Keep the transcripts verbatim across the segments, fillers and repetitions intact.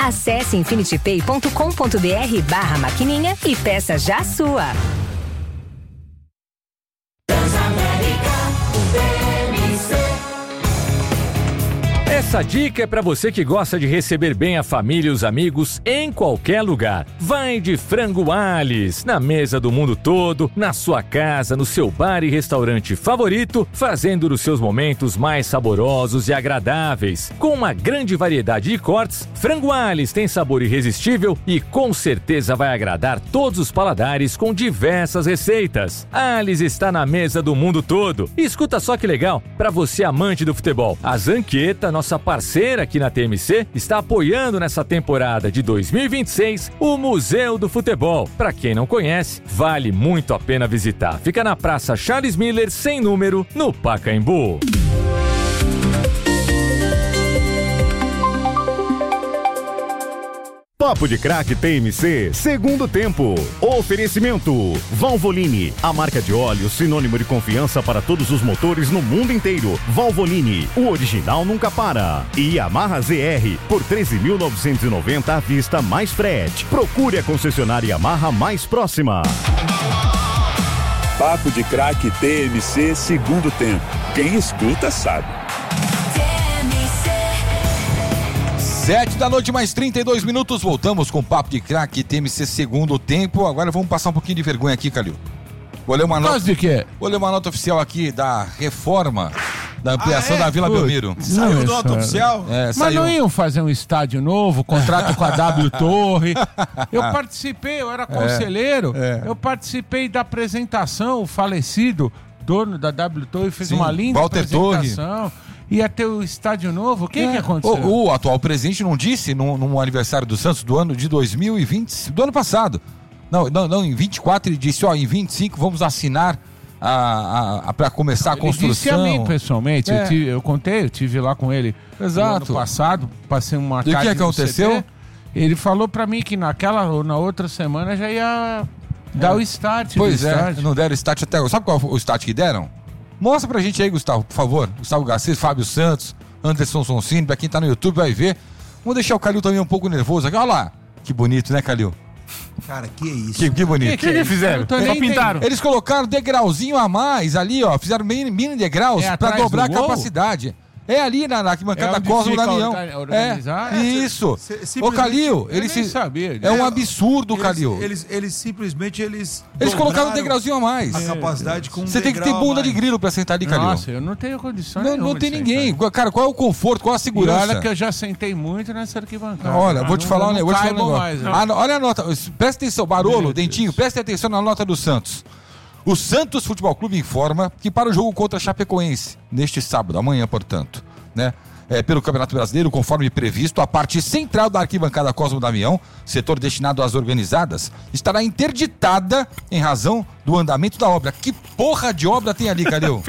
Acesse infinitypay ponto com ponto br barra maquininha e peça já a sua. Essa dica é para você que gosta de receber bem a família e os amigos em qualquer lugar. Vai de Frango Alice, na mesa do mundo todo, na sua casa, no seu bar e restaurante favorito, fazendo dos seus momentos mais saborosos e agradáveis. Com uma grande variedade de cortes, Frango Alice tem sabor irresistível e com certeza vai agradar todos os paladares com diversas receitas. Alice está na mesa do mundo todo. E escuta só que legal, para você amante do futebol, a Zanqueta, nossa parceira aqui na T M C, está apoiando nessa temporada de dois mil e vinte e seis o Museu do Futebol. Para quem não conhece, vale muito a pena visitar. Fica na Praça Charles Miller, sem número, no Pacaembu. Papo de Craque T M C, segundo tempo. Oferecimento Valvoline, a marca de óleo sinônimo de confiança para todos os motores no mundo inteiro. Valvoline, o original nunca para. E Yamaha Z R, por treze mil novecentos e noventa à vista mais frete. Procure a concessionária Yamaha mais próxima. Papo de Craque T M C, segundo tempo. Quem escuta sabe. Sete da noite, mais trinta e dois minutos, voltamos com o Papo de Craque T M C segundo tempo. Agora vamos passar um pouquinho de vergonha aqui, Calil. Vou ler uma nota. de quê? Vou ler uma nota oficial aqui da reforma da ampliação ah, é? da Vila Putz, Belmiro. Saiu nota oficial? É, Mas saiu. não iam fazer um estádio novo, contrato com a W Torre. Eu participei, eu era conselheiro, é, é. eu participei da apresentação, o falecido dono da W Torre fez Sim, uma linda Walter apresentação. Torre. Ia ter o estádio novo? O que é. que aconteceu? O, o atual presidente não disse no, no aniversário do Santos do ano de dois mil e vinte, do ano passado. Não, não, não em vinte e quatro ele disse, ó, em vinte e cinco vamos assinar a, a, a, para começar não, a construção. Ele disse a mim pessoalmente, é. eu, tive, eu contei, eu tive lá com ele Exato. no ano passado, passei uma tarde. E o que aconteceu? C T, ele falou pra mim que naquela ou na outra semana já ia dar é. o start. Pois é, start. não deram start até agora. Sabe qual o start que deram? Mostra pra gente aí, Gustavo, por favor. Gustavo Garcês, Fábio Santos, Anderson Sonsini, pra quem tá no YouTube vai ver. Vamos deixar o Calil também um pouco nervoso aqui. Olha lá. Que bonito, né, Calil? Cara, que é isso? Que, que bonito. O que, que, que, que fizeram? Só pintaram. Eles colocaram degrauzinho a mais ali, ó. Fizeram mini, mini degraus é pra dobrar a capacidade. É ali na, na arquibancada é Cosmo Damião. É, isso. C- Ô, Calil, eles se... sabia. É um absurdo, eles, Calil. Eles, eles simplesmente eles. Eles colocaram um degrauzinho a mais. A capacidade com um Você tem que ter bunda de grilo pra sentar ali, Calil. Nossa, eu não tenho condições. Não, não tem ninguém. Cara, qual é o conforto? Qual a segurança? E olha que eu já sentei muito nessa arquibancada. Olha, vou te falar um negócio. Mais, ah, olha a nota. Presta atenção, Barolo, Dentinho, presta atenção na nota do Santos. O Santos Futebol Clube informa que para o jogo contra a Chapecoense, neste sábado, amanhã, portanto, né? É, pelo Campeonato Brasileiro, conforme previsto, a parte central da arquibancada Cosmo Damião, setor destinado às organizadas, estará interditada em razão do andamento da obra. Que porra de obra tem ali, Calil?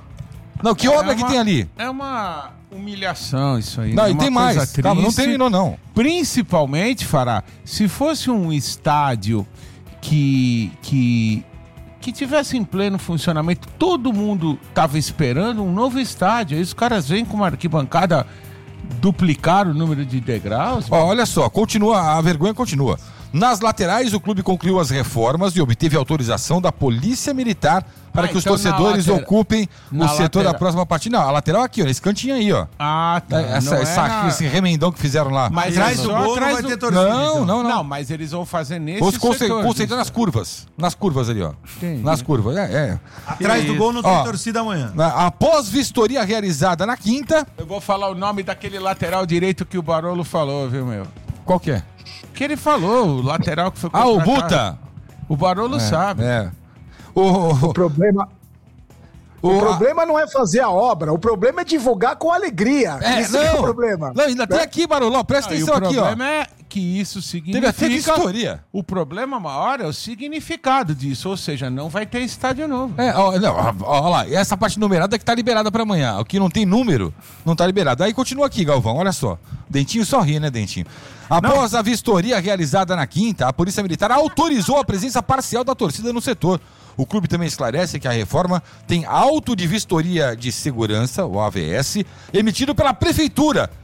Não, que é obra uma, que tem ali? É uma humilhação isso aí. Não, é e tem mais. Calma, não terminou, não. Principalmente, Fará, se fosse um estádio que... que que tivesse em pleno funcionamento, todo mundo estava esperando um novo estádio. Aí os caras vêm com uma arquibancada duplicar o número de degraus. Ó, olha só, continua, a vergonha continua. Nas laterais, o clube concluiu as reformas e obteve autorização da Polícia Militar para ah, que então os torcedores later... ocupem o setor lateral... da próxima partida. Não, a lateral aqui, ó, nesse cantinho aí, ó. Ah, tá. Essa, é essa, na... Esse remendão que fizeram lá. Mas atrás do gol não vai ter torcida. Não, não, não. Não, mas eles vão fazer nesse Vamos setor. concentrar nas curvas. Nas curvas ali, ó. Entendi. Nas curvas, é. é. Atrás do gol não tem ó, torcida amanhã. Após vistoria realizada na quinta... Eu vou falar o nome daquele lateral direito que o Barolo falou, viu, meu? Qual que é? Que ele falou, o lateral que foi Ah, o Buta? O Barolo é, sabe. É. O, o problema... O, o problema não é fazer a obra, o problema é divulgar com alegria. É, Esse não, é o problema. Não, ainda tem aqui, Barolão, presta ah, atenção aqui, ó. O problema é que isso significa... Teve até vistoria. O problema maior é o significado disso, ou seja, não vai ter estádio novo. É, ó, não, ó, ó lá, essa parte numerada que tá liberada pra amanhã. O que não tem número, não tá liberado. Aí continua aqui, Galvão, olha só. Dentinho sorri, né, Dentinho? Após não. a vistoria realizada na quinta, a Polícia Militar autorizou a presença parcial da torcida no setor. O clube também esclarece que a reforma tem auto de vistoria de segurança, o A V S, emitido pela Prefeitura,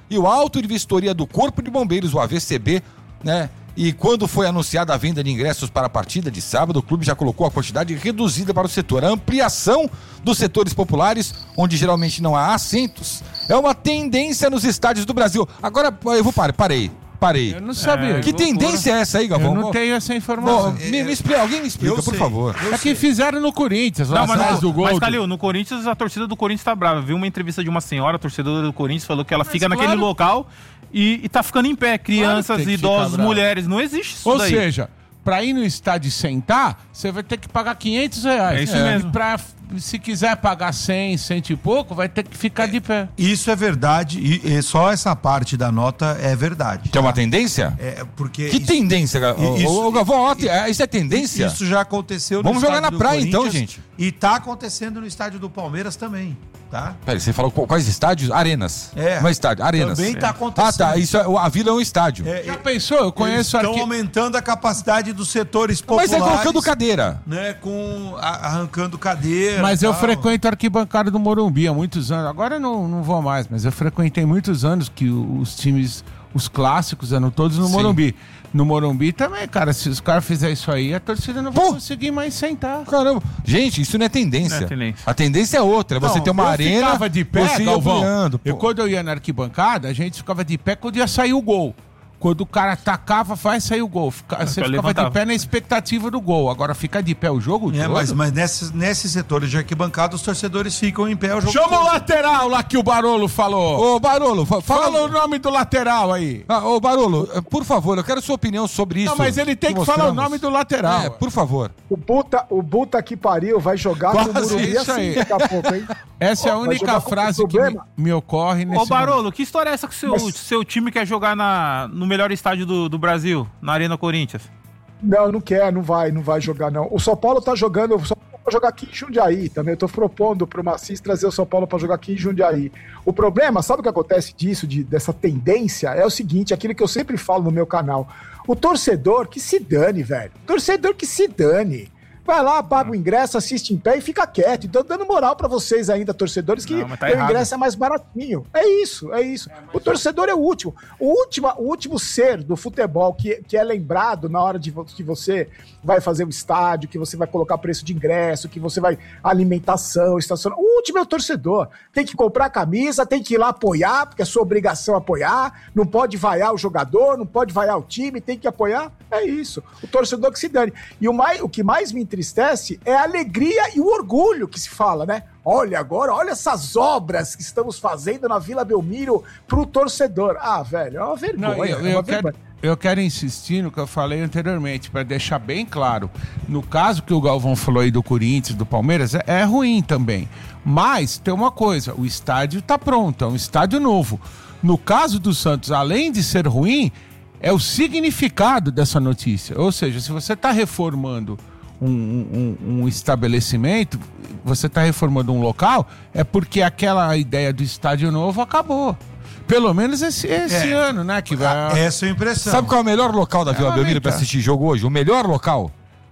e o Auto de Vistoria do Corpo de Bombeiros, o A V C B, né? E quando foi anunciada a venda de ingressos para a partida de sábado, o clube já colocou a quantidade reduzida para o setor. A ampliação dos setores populares, onde geralmente não há assentos, é uma tendência nos estádios do Brasil. Agora, eu vou parar, parei. Parei. Eu não sabia. É, que tendência é essa aí, Galvão? Eu não tenho essa informação. Bom, me, me explica, alguém me explica, Eu por sei, favor. É que fizeram no Corinthians, lá Não, mas, atrás não, do gol. mas Calil, no Corinthians, a torcida do Corinthians tá brava. Viu uma entrevista de uma senhora, torcedora do Corinthians, falou que ela Mas fica claro. naquele local e, e tá ficando em pé. Crianças, tem que idosos, ficar bravo. mulheres. Não existe isso Ou daí. seja, pra ir no estádio e sentar, você vai ter que pagar quinhentos reais. É isso mesmo. E pra, se quiser pagar cem, cento e pouco, vai ter que ficar de pé. Isso é verdade, e, e só essa parte da nota é verdade. Que é uma tendência? É, porque Que isso- tendência, Galvão? isso- Ô, ô, Galvão, ó, isso é tendência? Isso já aconteceu no Vamos jogar estádio na do praia, então, Corinthians gente. E tá acontecendo no estádio do Palmeiras também, tá? Peraí, você falou quais estádios? Arenas. É. Não é estádio, arenas. Também tá Ah, acontecendo. tá. Isso é, a Vila é um estádio. É, Já pensou? Eu eles conheço estão arqui... aumentando a capacidade dos setores Mas populares. é colocando cadeira. Né, com a- arrancando cadeira. Mas eu tal. frequento a arquibancada do Morumbi há muitos anos. Agora eu não, não vou mais, mas eu frequentei muitos anos que os times, os clássicos, eram todos no Sim. Morumbi. No Morumbi também, cara, se os caras fizerem isso aí, a torcida não vai Pô! conseguir mais sentar. Caramba. Gente, isso não é tendência. Não é tendência. A tendência é outra. É você Não, ter uma eu arena. ficava de pé, você ia Galvão. ampliando, pô. Eu, quando eu ia na arquibancada, a gente ficava de pé quando ia sair o gol. Quando o cara atacava, vai sair o gol. Fica- você ficava levantava. de pé na expectativa do gol. Agora fica de pé o jogo É, todo. mas, mas nesses, nesses setores de arquibancada, os torcedores ficam em pé o jogo Chama o todo. lateral lá que o Barolo falou. Ô, Barolo, fa- Fala fala. o nome do lateral aí. Ah, ô, Barolo, eh, por favor, eu quero sua opinião sobre isso. Não, mas ele tem que falar o mostramos. nome do lateral. É, por favor. O Buta, o Buta que pariu vai jogar com o Quase Morumbi isso assim aí. daqui a pouco, hein? Essa é a Vai única jogar com frase que me, problema. me ocorre nesse Ô, Barolo, que história é essa que o seu, Mas- seu time quer jogar na, no melhor estádio do, do Brasil, na Arena Corinthians? Não, não quer, não vai, não vai jogar, não. O São Paulo tá jogando, o São Paulo vai jogar aqui em Jundiaí também. Eu tô propondo pro Macis trazer o São Paulo pra jogar aqui em Jundiaí. O problema, sabe o que acontece disso, de, dessa tendência? É o seguinte, aquilo que eu sempre falo no meu canal. O torcedor que se dane, velho. Torcedor que se dane. Vai lá, paga o ingresso, assiste em pé e fica quieto. Então, dando moral pra vocês ainda, torcedores, que Não, mas tá o errado. ingresso é mais baratinho. É isso, é isso. O torcedor é o último. O último, o último ser do futebol que, que é lembrado na hora de vo- que você vai fazer o estádio, que você vai colocar preço de ingresso, que você vai alimentação, estacionamento. O último é o torcedor. Tem que comprar a camisa, tem que ir lá apoiar, porque é sua obrigação apoiar. Não pode vaiar o jogador, não pode vaiar o time, tem que apoiar. É isso. O torcedor que se dane. E o, mais, o que mais me entristece é a alegria e o orgulho que se fala, né? Olha agora, olha essas obras que estamos fazendo na Vila Belmiro pro torcedor. Ah, velho, é uma vergonha. Não, eu, é uma eu vergonha. quero, eu quero insistir no que eu falei anteriormente, para deixar bem claro. No caso que o Galvão falou aí do Corinthians, do Palmeiras, é, é ruim também. Mas tem uma coisa, o estádio está pronto, é um estádio novo. No caso do Santos, além de ser ruim, é o significado dessa notícia. Ou seja, se você está reformando um, um, um estabelecimento, você está reformando um local, é porque aquela ideia do estádio novo acabou. Pelo menos esse, esse É. ano, né? Que vai... Essa é a impressão. Sabe qual é o melhor local da Vila Ah, Belmiro vem pra cá. assistir jogo hoje? O melhor local?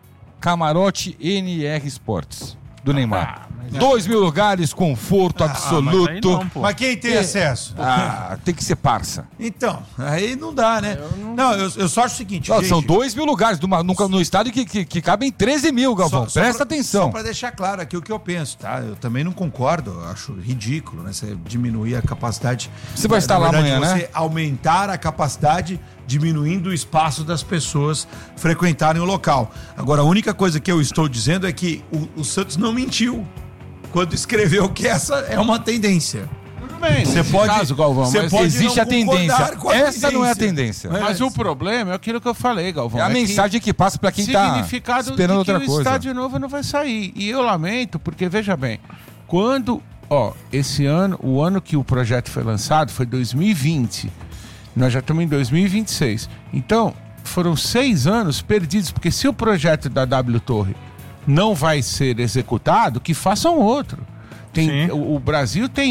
Camarote N R Sports, do Neymar. Dois mil lugares, conforto Ah, mas aí absoluto. não, pô. Mas quem tem É. acesso? Ah, tem que ser parça. Então, aí não dá, né? Não, eu, eu só acho o seguinte. Não, gente, são dois mil lugares numa- no, no estádio que, que, que cabem treze mil, Galvão. só- só Presta pra- atenção. Só pra deixar claro aqui o que eu penso, tá? Eu também não concordo, eu acho ridículo, né? Você diminuir a capacidade. Você vai Na- estar na lá verdade, amanhã, você né? aumentar a capacidade, diminuindo o espaço das pessoas frequentarem o local. Agora, a única coisa que eu estou dizendo é que o, o Santos não mentiu quando escreveu que essa é uma tendência. Tudo bem, Você nesse pode, caso, Galvão, você mas pode existe não a tendência. concordar com a Essa não é a tendência. tendência. Mas o problema é aquilo que eu falei, Galvão. É a que mensagem que passa pra quem tá significado esperando de que outra o coisa. estádio novo não vai sair. E eu lamento, porque veja bem, quando, ó, esse ano, o ano que o projeto foi lançado foi dois mil e vinte. Nós já estamos em dois mil e vinte e seis. Então, foram seis anos perdidos, porque se o projeto da W Torre não vai ser executado, que façam outro. Tem, Sim. o, o Brasil tem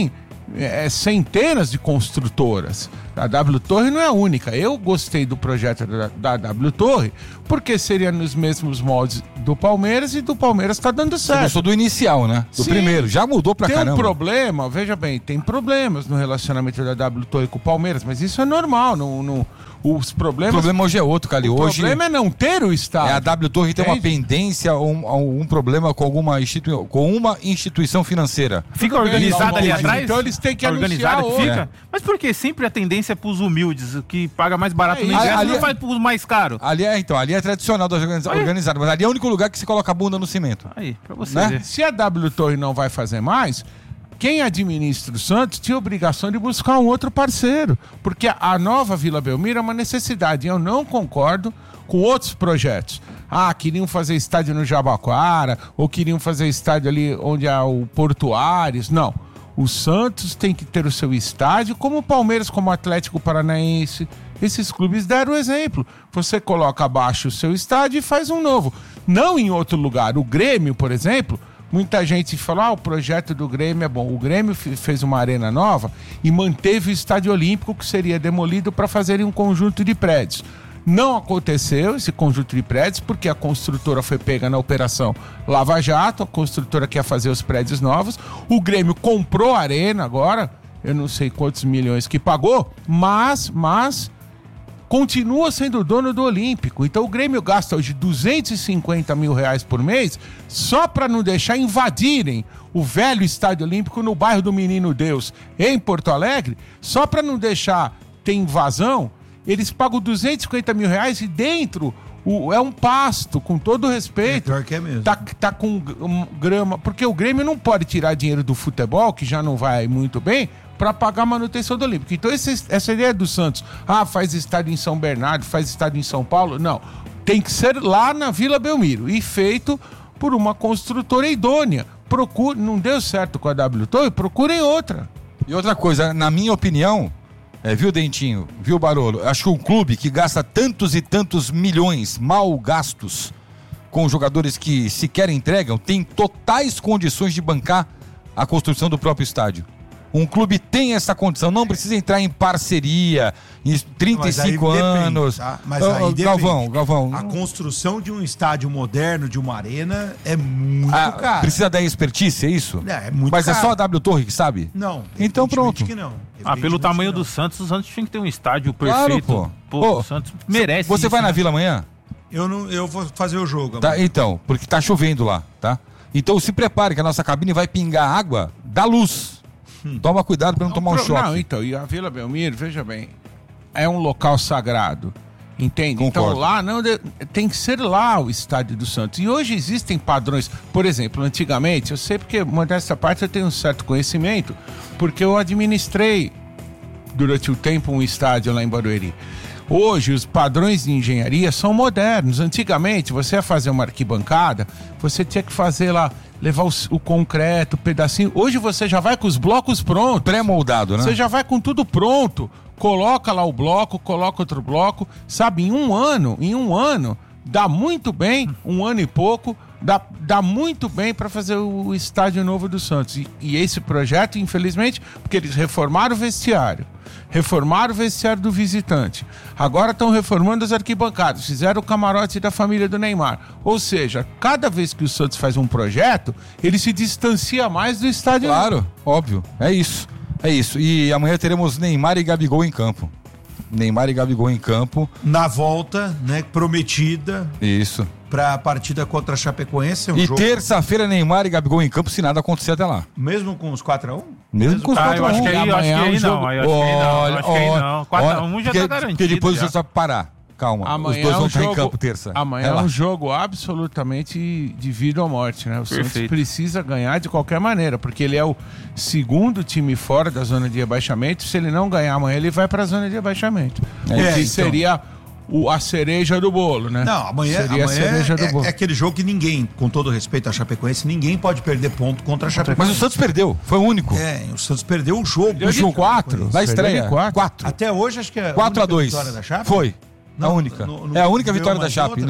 é, centenas de construtoras. A W Torre não é a única. Eu gostei do projeto da, da W Torre porque seria nos mesmos moldes do Palmeiras e do Palmeiras está dando certo. Você gostou do inicial, né? Do Sim. primeiro. Já mudou pra tem caramba. Tem um problema, veja bem, tem problemas no relacionamento da W Torre com o Palmeiras, mas isso é normal. Não, não, os problemas... O problema hoje é outro, Cali. O hoje problema é não ter o estádio. É a W Torre tem uma pendência ou um, um problema com alguma institu... com uma instituição financeira. Fica organizada ali mas atrás? Então eles têm que organizada anunciar que fica? outra. Mas por que sempre a tendência é pros humildes, que paga mais barato É no isso. ingresso, Ali- não vai pros mais caros? Ali é, então, ali é tradicional da organiza... Aí. organizada, mas ali é o único lugar que se coloca a bunda no cimento. Aí, pra você Né? ver. Se a W Torre não vai fazer mais, quem administra o Santos tinha obrigação de buscar um outro parceiro, porque a, a nova Vila Belmiro é uma necessidade. Eu não concordo com outros projetos. Ah, queriam fazer estádio no Jabaquara, ou queriam fazer estádio ali onde há o Portuários. Não. O Santos tem que ter o seu estádio, como o Palmeiras, como o Atlético Paranaense. Esses clubes deram o exemplo. Você coloca abaixo o seu estádio e faz um novo. Não em outro lugar. O Grêmio, por exemplo, muita gente fala, ah, o projeto do Grêmio é bom. O Grêmio f- fez uma arena nova e manteve o estádio olímpico, que seria demolido para fazerem um conjunto de prédios. Não aconteceu esse conjunto de prédios porque a construtora foi pega na operação Lava Jato, a construtora quer fazer os prédios novos. O Grêmio comprou a arena agora, eu não sei quantos milhões que pagou, mas, mas continua sendo dono do Olímpico. Então o Grêmio gasta hoje duzentos e cinquenta mil reais por mês só para não deixar invadirem o velho Estádio Olímpico no bairro do Menino Deus, em Porto Alegre, só para não deixar ter invasão. Eles pagam duzentos e cinquenta mil reais e dentro o, é um pasto, com todo respeito. É pior que é mesmo. Tá, tá com um, grama. Porque o Grêmio não pode tirar dinheiro do futebol, que já não vai muito bem, para pagar a manutenção do Olímpico. Então esse, essa ideia do Santos, ah, faz estádio em São Bernardo, faz estádio em São Paulo, não. Tem que ser lá na Vila Belmiro e feito por uma construtora idônea. Procure, não deu certo com a W Torre, procurem outra. E outra coisa, na minha opinião, é, viu, Dentinho, viu, Barolo? Acho que um clube que gasta tantos e tantos milhões mal gastos com jogadores que sequer entregam, tem totais condições de bancar a construção do próprio estádio. Um clube tem essa condição, não precisa entrar em parceria, em trinta e cinco Mas aí anos. depende, tá? Mas Ô, aí ô, depende. Galvão, Galvão. A construção de um estádio moderno, de uma arena, é muito Ah, caro. precisa da expertise, é isso? É, é muito Mas caro. é só a W Torre que sabe? Não. Então pronto. evidentemente que não. Ah, pelo Evidentemente tamanho que não. do Santos, o Santos tinha que ter um estádio Claro, perfeito. pô. Pô, Pô, o Santos merece Você isso, vai na né? Vila amanhã? Eu, não, eu vou fazer o jogo. Tá, amanhã. então, porque tá chovendo lá, tá? Então se prepare que a nossa cabine vai pingar água da luz. Hum. Toma cuidado para não, Não, tomar um pro- choque. Não, então, e a Vila Belmiro, veja bem, é um local sagrado, entende? Concordo. Então lá não de- tem que ser lá o estádio do Santos. E hoje existem padrões, por exemplo, antigamente, eu sei porque, modesta parte, eu tenho um certo conhecimento, porque eu administrei durante o tempo um estádio lá em Barueri. Hoje, os padrões de engenharia são modernos. Antigamente, você ia fazer uma arquibancada, você tinha que fazer lá, levar o, o concreto, o pedacinho. Hoje você já vai com os blocos prontos. Pré-moldado, né? Você já vai com tudo pronto. Coloca lá o bloco, coloca outro bloco. Sabe, em um ano, em um ano, dá muito bem, um ano e pouco, dá, dá muito bem para fazer o estádio novo do Santos. E, e esse projeto, infelizmente, porque eles reformaram o vestiário, reformaram o vestiário do visitante, agora estão reformando as arquibancadas, fizeram o camarote da família do Neymar. Ou seja, cada vez que o Santos faz um projeto, ele se distancia mais do estádio. Claro, óbvio. É isso. É isso. E amanhã teremos Neymar e Gabigol em campo. Neymar e Gabigol em campo. Na volta, né, prometida Isso. para a partida contra a Chapecoense. É um E jogo, terça-feira, Neymar e Gabigol em campo, se nada acontecer até lá. mesmo com os quatro a um? Mesmo com os Ah, quatro eu a acho um. que aí, eu acho que Amanhã é um aí não. jogo- aí eu acho que aí não. eu Acho que aí olha, não. quatro a um olha, já porque- tá garantido. Porque depois já. você vai parar. Calma, Amanhã os dois é vão um estar jogo, em campo terça. Amanhã Relaxa. é um jogo absolutamente de vida ou morte, né? O Santos Perfeito. precisa ganhar de qualquer maneira, porque ele é o segundo time fora da zona de rebaixamento. Se ele não ganhar amanhã, ele vai para a zona de rebaixamento. É, que então. seria o, a cereja do bolo, né? Não, amanhã, seria amanhã a cereja do é, bolo. é aquele jogo que ninguém, com todo respeito à Chapecoense, ninguém pode perder ponto contra a Chapecoense. Mas o Santos perdeu, foi o único. É, o Santos perdeu o jogo. Perdeu de o jogo quatro. Na Perdeu estreia, de quatro. quatro. Até hoje, acho que é a quatro a única dois. vitória da Chape. Foi. Não, a única. no- no- é a única ganhou vitória da mais Chape, outra? não.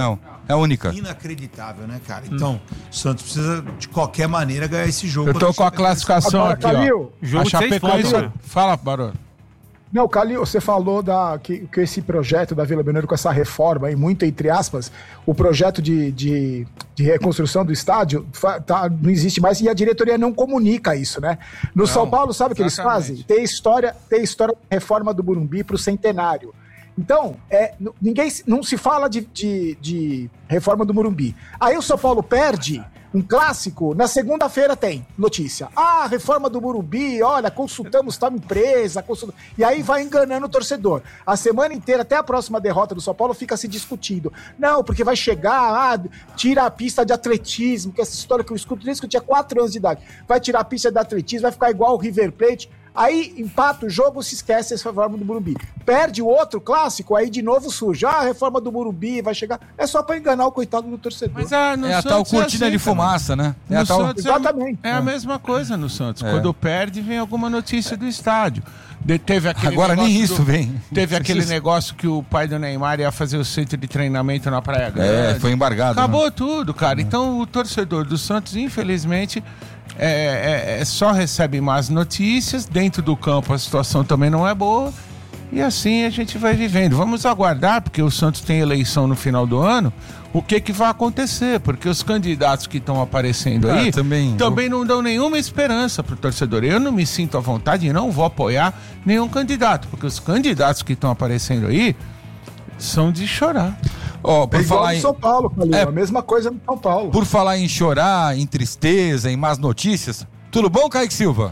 É a única. Inacreditável, né, cara? Então, o Santos precisa, de qualquer maneira, ganhar esse jogo. Eu tô com a classificação Agora, aqui, Calil, ó. jogo A de seis Chapecoense... pontos, né? Fala, Barolo. Não, Calil, você falou da, que, que esse projeto da Vila Belmiro, com essa reforma, aí, muito entre aspas, o projeto de, de, de reconstrução do estádio fa- tá, não existe mais e a diretoria não comunica isso, né? No Não, São Paulo, sabe o que eles exatamente. fazem? Tem história, tem história da reforma do Morumbi para o centenário. Então, é, n- ninguém se- não se fala de, de, de reforma do Morumbi. Aí o São Paulo perde um clássico, na segunda-feira tem notícia. Ah, reforma do Morumbi, olha, consultamos tal empresa, consult... e aí vai enganando o torcedor. A semana inteira, até a próxima derrota do São Paulo, fica se discutindo. Não, porque vai chegar, ah, tira a pista de atletismo, que essa história que eu escuto desde que eu tinha quatro anos de idade. Vai tirar a pista de atletismo, vai ficar igual o River Plate. Aí empata o jogo, se esquece essa reforma do Morumbi. Perde o outro clássico, aí de novo surge. Ah, a reforma do Morumbi vai chegar. É só pra enganar o coitado do torcedor. Mas ah, no É a Santos tal é cortina assim de também. fumaça, né? É No a tal... Santos é- Exatamente. É, a mesma coisa no Santos. É. Quando perde, vem alguma notícia do estádio. De- teve aquele Agora nem negócio isso do- vem. Teve aquele Precisa- negócio que o pai do Neymar ia fazer o centro de treinamento na Praia Grande. É, foi embargado. Acabou né? tudo, cara. Então o torcedor do Santos, infelizmente, é, é- é- só recebe más notícias. Dentro do campo a situação também não é boa. E assim a gente vai vivendo. Vamos aguardar, porque o Santos tem eleição no final do ano, o que, que vai acontecer. Porque os candidatos que estão aparecendo Ah, aí também- também não dão nenhuma esperança pro torcedor. Eu não me sinto à vontade e não vou apoiar nenhum candidato, porque os candidatos que estão aparecendo aí são de chorar. Ó, por É igual falar no em... São Paulo, Calil, É. a mesma coisa no São Paulo. Por falar em chorar, em tristeza, em más notícias, tudo bom, Kaique Silva?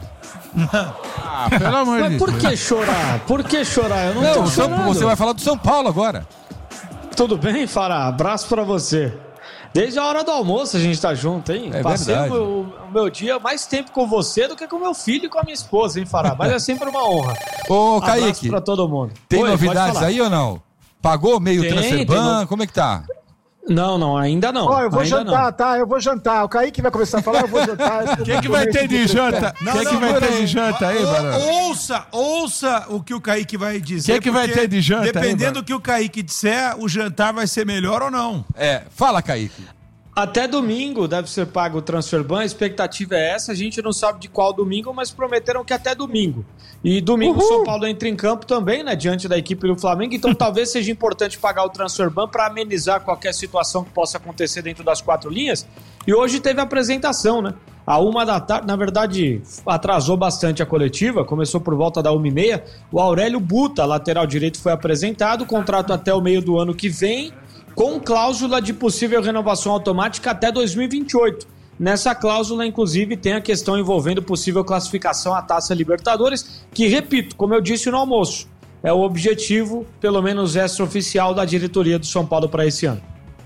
Ah, pelo amor de Mas por Deus. que chorar? Por que chorar? Eu não, Não, tô o São- chorando. você vai falar do São Paulo agora. Tudo bem, Fará? Abraço pra você. Desde a hora do almoço a gente tá junto, hein? É Passei o verdade. meu, o meu dia mais tempo com você do que com meu filho e com a minha esposa, hein, Fará? Mas é sempre uma honra. Ô, Abraço Kaique, pra todo mundo. tem Oi, pode novidades falar. aí ou não? Pagou meio Tem, Transferban? tem no- Como é que tá? Não, não, ainda não. Ó, eu vou ainda jantar, não. tá? Eu vou jantar. O Kaique vai começar a falar, eu vou jantar. O que, que vai ter de janta? O que, que vai ter de janta aí, Ou- Barão? Ouça, ouça o que o Kaique vai dizer. Que que vai porque ter de janta aí, Dependendo Barão? do que o Kaique disser, o jantar vai ser melhor ou não. É, fala, Kaique. Até domingo deve ser pago o Transferban, a expectativa é essa, a gente não sabe de qual domingo, mas prometeram que até domingo. E domingo o São Paulo entra em campo também, né, diante da equipe do Flamengo, então talvez seja importante pagar o Transferban para amenizar qualquer situação que possa acontecer dentro das quatro linhas. E hoje teve a apresentação, né? A uma da tarde, na verdade, atrasou bastante a coletiva, começou por volta da uma e meia. O Aurélio Buta, lateral direito, foi apresentado, contrato até o meio do ano que vem, com cláusula de possível renovação automática até dois mil e vinte e oito. Nessa cláusula, inclusive, tem a questão envolvendo possível classificação à Taça Libertadores, que, repito, como eu disse no almoço, é o objetivo, pelo menos extraoficial, da diretoria do São Paulo para esse ano.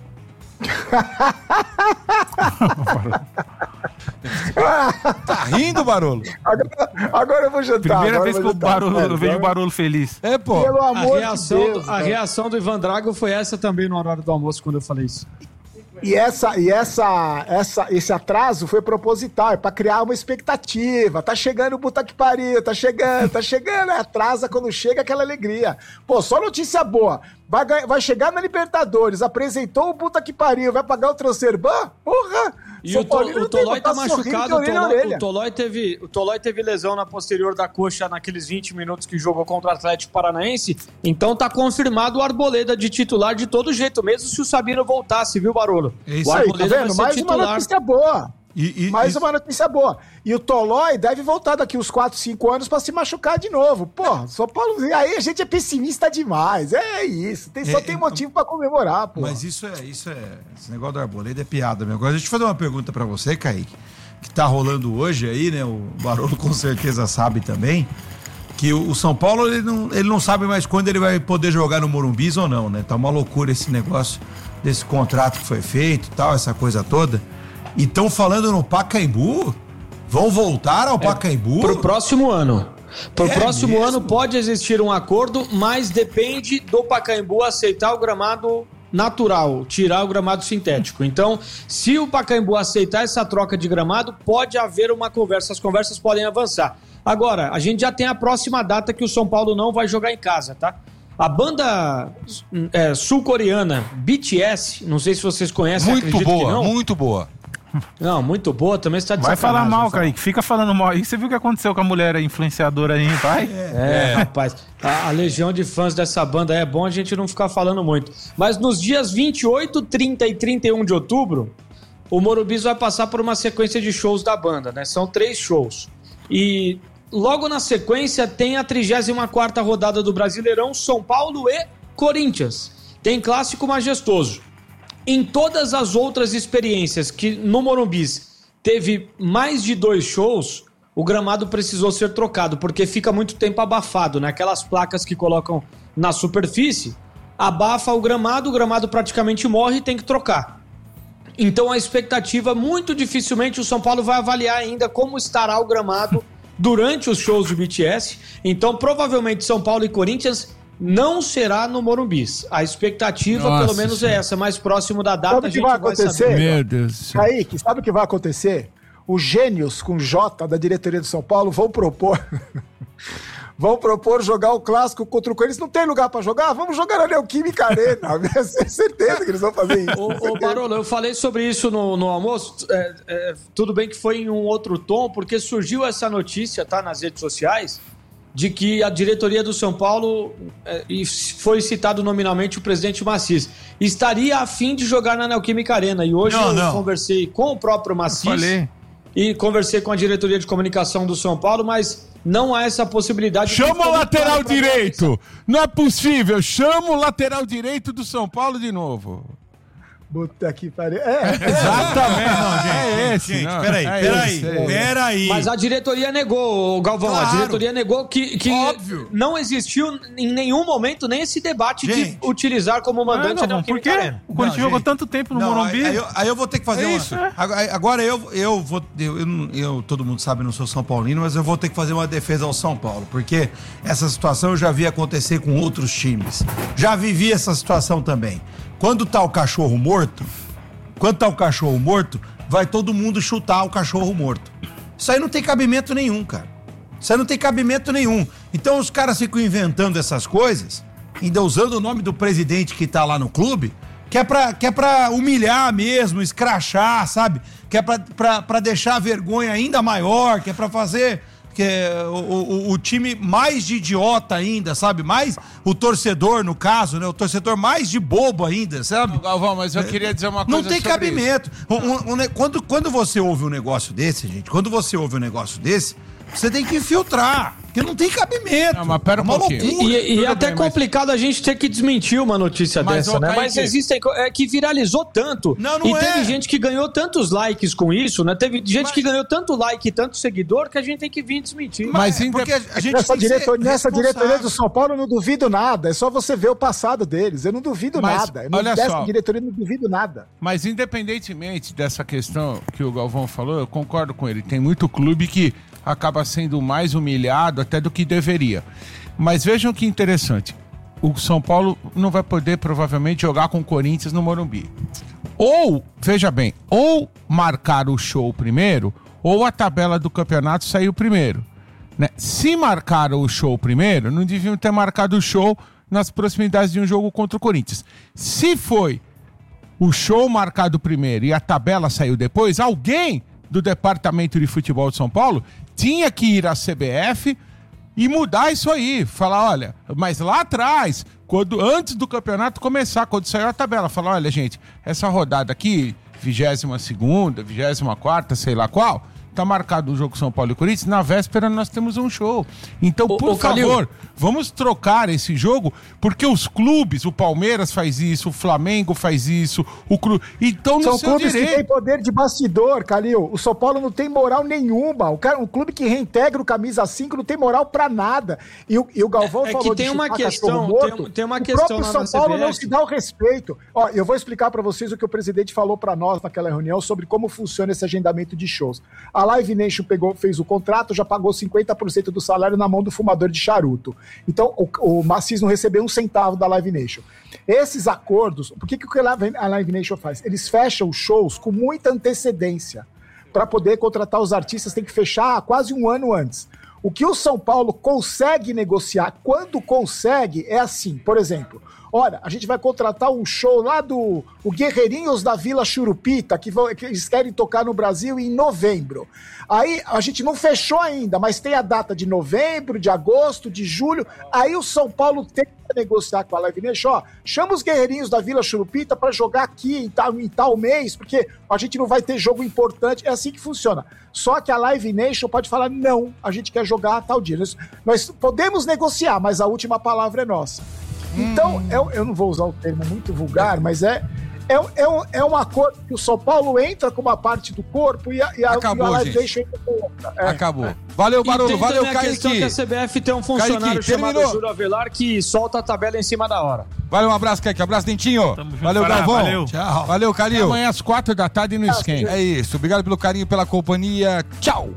Tá rindo, Barolo? Agora, agora eu vou jantar. Primeira agora vez eu que vou eu, jantar. barulho, É, eu vejo o agora- barulho feliz. É, pô. Pelo A amor reação, de Deus. do, a cara. reação do Ivan Drago foi essa também no horário do almoço, quando eu falei isso. E, essa, e essa, essa, esse atraso foi proposital, é pra criar uma expectativa. Tá chegando o puta que pariu, tá chegando, tá chegando. É, atrasa quando chega aquela alegria. Pô, só notícia boa. Vai, ganhar- vai chegar na Libertadores, apresentou o puta que pariu, vai pagar o Transferban? Porra! E São o, to, Paulino o Tolói tem que tá botar sorriso de machucado, o orelha a Tolói, orelha. o, Tolói teve, o Tolói teve lesão na posterior da coxa naqueles vinte minutos que jogou contra o Atlético Paranaense, então tá confirmado o Arboleda de titular de todo jeito, mesmo se o Sabino voltasse, viu, Barolo? É isso O Aí, tá Arboleda vai vendo? ser Mais uma titular. notícia boa. E, e- Mais e- uma notícia boa. E o Tolói deve voltar daqui uns quatro, cinco anos pra se machucar de novo. Porra, São Paulo. Aí a gente é pessimista demais. É isso. Tem, só É, tem é, motivo pra comemorar, pô. Mas isso é, isso é. Esse negócio do Arboleda é piada, meu. Agora, deixa eu fazer uma pergunta pra você, Kaique. Que tá rolando hoje aí, né? O Barolo com certeza sabe também. Que o, o São Paulo, ele não, ele não sabe mais quando ele vai poder jogar no Morumbi ou não, né? Tá uma loucura esse negócio desse contrato que foi feito e tal, essa coisa toda. E estão falando no Pacaembu? Vão voltar ao Pacaembu? Pro próximo ano. Pro É próximo mesmo? ano pode existir um acordo, mas depende do Pacaembu aceitar o gramado natural, tirar o gramado sintético. Então, se o Pacaembu aceitar essa troca de gramado, pode haver uma conversa, as conversas podem avançar. Agora, a gente já tem a próxima data que o São Paulo não vai jogar em casa, tá? A banda é, sul-coreana B T S, não sei se vocês conhecem. Muito boa, não. muito boa. Não, muito boa, também está de Vai falar mal, cara. Kaique. Fica falando mal. E você viu o que aconteceu com a mulher influenciadora aí, vai? É, é, rapaz. A, a legião de fãs dessa banda é bom a gente não ficar falando muito. Mas nos dias vinte e oito, trinta e trinta e um de outubro, o Morumbi vai passar por uma sequência de shows da banda, né? São três shows. E logo na sequência tem a trigésima quarta rodada do Brasileirão, São Paulo e Corinthians. Tem clássico majestoso. Em todas as outras experiências que no Morumbi teve mais de dois shows, o gramado precisou ser trocado, porque fica muito tempo abafado, né? Aquelas placas que colocam na superfície, abafa o gramado, o gramado praticamente morre e tem que trocar. Então a expectativa, muito dificilmente o São Paulo vai avaliar ainda como estará o gramado durante os shows do B T S. Então provavelmente São Paulo e Corinthians não será no Morumbi. A expectativa, Nossa, pelo menos, senhora. é essa. Mais próximo da data, Sabe a o que gente vai vai acontecer? saber. Meu Deus do céu. Kaique, sabe o que vai acontecer? Os gênios com J da diretoria do São Paulo vão propor vão propor jogar o clássico contra o Corinthians. Não tem lugar pra jogar? Vamos jogar na Neoquímica Arena. Eu tenho certeza que eles vão fazer isso. Ô, ô Barolo, eu falei sobre isso no, no almoço. É, é, tudo bem que foi em um outro tom, porque surgiu essa notícia, tá, nas redes sociais, de que a diretoria do São Paulo, é, e foi citado nominalmente o presidente Maciz, estaria a fim de jogar na Neoquímica Arena. E hoje Não, eu não. conversei com o próprio Maciz Falei. e conversei com a diretoria de comunicação do São Paulo, mas não há essa possibilidade. Chama o lateral pra direito. Não é possível. Chama o lateral direito do São Paulo de novo. Puta que pariu. É, Exatamente. Não, gente, é esse. gente, não. peraí, É peraí, esse, é esse. peraí. Mas a diretoria negou, Galvão. Claro. A diretoria negou que, que Óbvio. não existiu em nenhum momento nem esse debate Gente. de utilizar como mandante Ah, a não, por Neoquímica quê? Arena. O Corinthians Não, jogou gente. tanto tempo no Não, Morumbi. Aí, aí eu, aí eu vou ter que fazer É uma. isso, é. Agora, agora eu, eu vou. Eu, eu, não- eu- todo mundo sabe, eu não sou São Paulino, mas eu vou ter que fazer uma defesa ao São Paulo, porque essa situação eu já vi acontecer com outros times. Já vivi essa situação também. Quando tá o cachorro morto, quando tá o cachorro morto, vai todo mundo chutar o cachorro morto. Isso aí não tem cabimento nenhum, cara. Isso aí não tem cabimento nenhum. Então os caras ficam inventando essas coisas, ainda usando o nome do presidente que tá lá no clube, que é pra, que é pra humilhar mesmo, escrachar, sabe? Que é pra, pra, pra deixar a vergonha ainda maior, que é pra fazer que é o, o, o time mais de idiota ainda, sabe? Mais o torcedor, no caso, né? O torcedor mais de bobo ainda, sabe? Galvão, mas eu queria dizer uma coisa Não tem sobre cabimento. Um- um- um ne- quando, quando você ouve um negócio desse, gente, quando você ouve um negócio desse, você tem que filtrar, porque não tem cabimento. Não, mas pera é um uma pouquinho. loucura. E, e Tudo é até bem, mas- complicado a gente ter que desmentir uma notícia Mas, dessa, ô, né? Kaique- Mas existem. co- É que viralizou tanto. Não, não e é. teve gente que ganhou tantos likes com isso, né? Teve gente Mas- que ganhou tanto like e tanto seguidor que a gente tem que vir desmentir. Mas é ainda- porque a, a gente Nessa, tem que ser diretor, nessa responsável. diretoria do São Paulo eu não duvido nada. É só você ver o passado deles. Eu não duvido Mas, nada. Eu não, olha dessa só. diretoria eu não duvido nada. Mas independentemente dessa questão que o Galvão falou, eu concordo com ele. Tem muito clube que acaba sendo mais humilhado até do que deveria. Mas vejam que interessante. O São Paulo não vai poder provavelmente jogar com o Corinthians no Morumbi. Ou, veja bem, ou marcar o show primeiro, ou a tabela do campeonato saiu primeiro. Né? Se marcaram o show primeiro, não deviam ter marcado o show nas proximidades de um jogo contra o Corinthians. Se foi o show marcado primeiro e a tabela saiu depois, alguém do Departamento de Futebol de São Paulo tinha que ir à C B F e mudar isso aí. Falar, olha, mas lá atrás, quando, antes do campeonato começar, quando saiu a tabela, falar, olha, gente, essa rodada aqui, vigésima segunda, vigésima quarta, sei lá qual, tá marcado o jogo São Paulo e Corinthians, na véspera nós temos um show. Então, Ô, por ô, Calil. favor, vamos trocar esse jogo, porque os clubes, o Palmeiras faz isso, o Flamengo faz isso, o clube... Então, no São seu clubes que têm direito... poder de bastidor, Calil. O São Paulo não tem moral nenhuma. O, cara, o clube que reintegra o camisa cinco não tem moral pra nada. E o, e o Galvão É- é falou que tem de uma chutar questão- cachorro morto. tem- tem uma o questão próprio lá São na Paulo C B F. não se dá o respeito. Ó, eu vou explicar pra vocês o que o presidente falou pra nós naquela reunião sobre como funciona esse agendamento de shows. A Live Nation pegou, fez o contrato, já pagou cinquenta por cento do salário na mão do fumador de charuto. Então, o, o Maciz não recebeu um centavo da Live Nation. Esses acordos, por que, que a Live- a Live Nation faz? Eles fecham os shows com muita antecedência. Para poder contratar os artistas, tem que fechar quase um ano antes. O que o São Paulo consegue negociar, quando consegue, é assim, por exemplo, olha, a gente vai contratar um show lá do o Guerreirinhos da Vila Churupita, que, vão, que eles querem tocar no Brasil em novembro. Aí a gente não fechou ainda, mas tem a data de novembro, de agosto, de julho. Aí o São Paulo tenta negociar com a Live Nation, ó, chama os Guerreirinhos da Vila Churupita para jogar aqui em tal, em tal mês, porque a gente não vai ter jogo importante. É assim que funciona. Só que a Live Nation pode falar, não, a gente quer jogar tal dia. Nós, nós podemos negociar, mas a última palavra é nossa. Então, hum. eu, eu não vou usar o termo muito vulgar, mas é, é, é, um, é um acordo que o São Paulo entra com uma parte do corpo e a, e a, Acabou, e a Live gente. Nation entra com outra. É, Acabou. É. Valeu, Barolo. E tem Valeu, também a questão Kaique. que a C B F tem um funcionário Kaique, chamado terminou. Júlio Avelar que solta a tabela em cima da hora. Valeu, um abraço, Kaique. Abraço, Dentinho. Tamo junto, Valeu, Pará. Galvão. Valeu. Tchau. Valeu, Calil. Amanhã às quatro da tarde no esquenta. É isso. Obrigado pelo carinho, pela companhia. Tchau.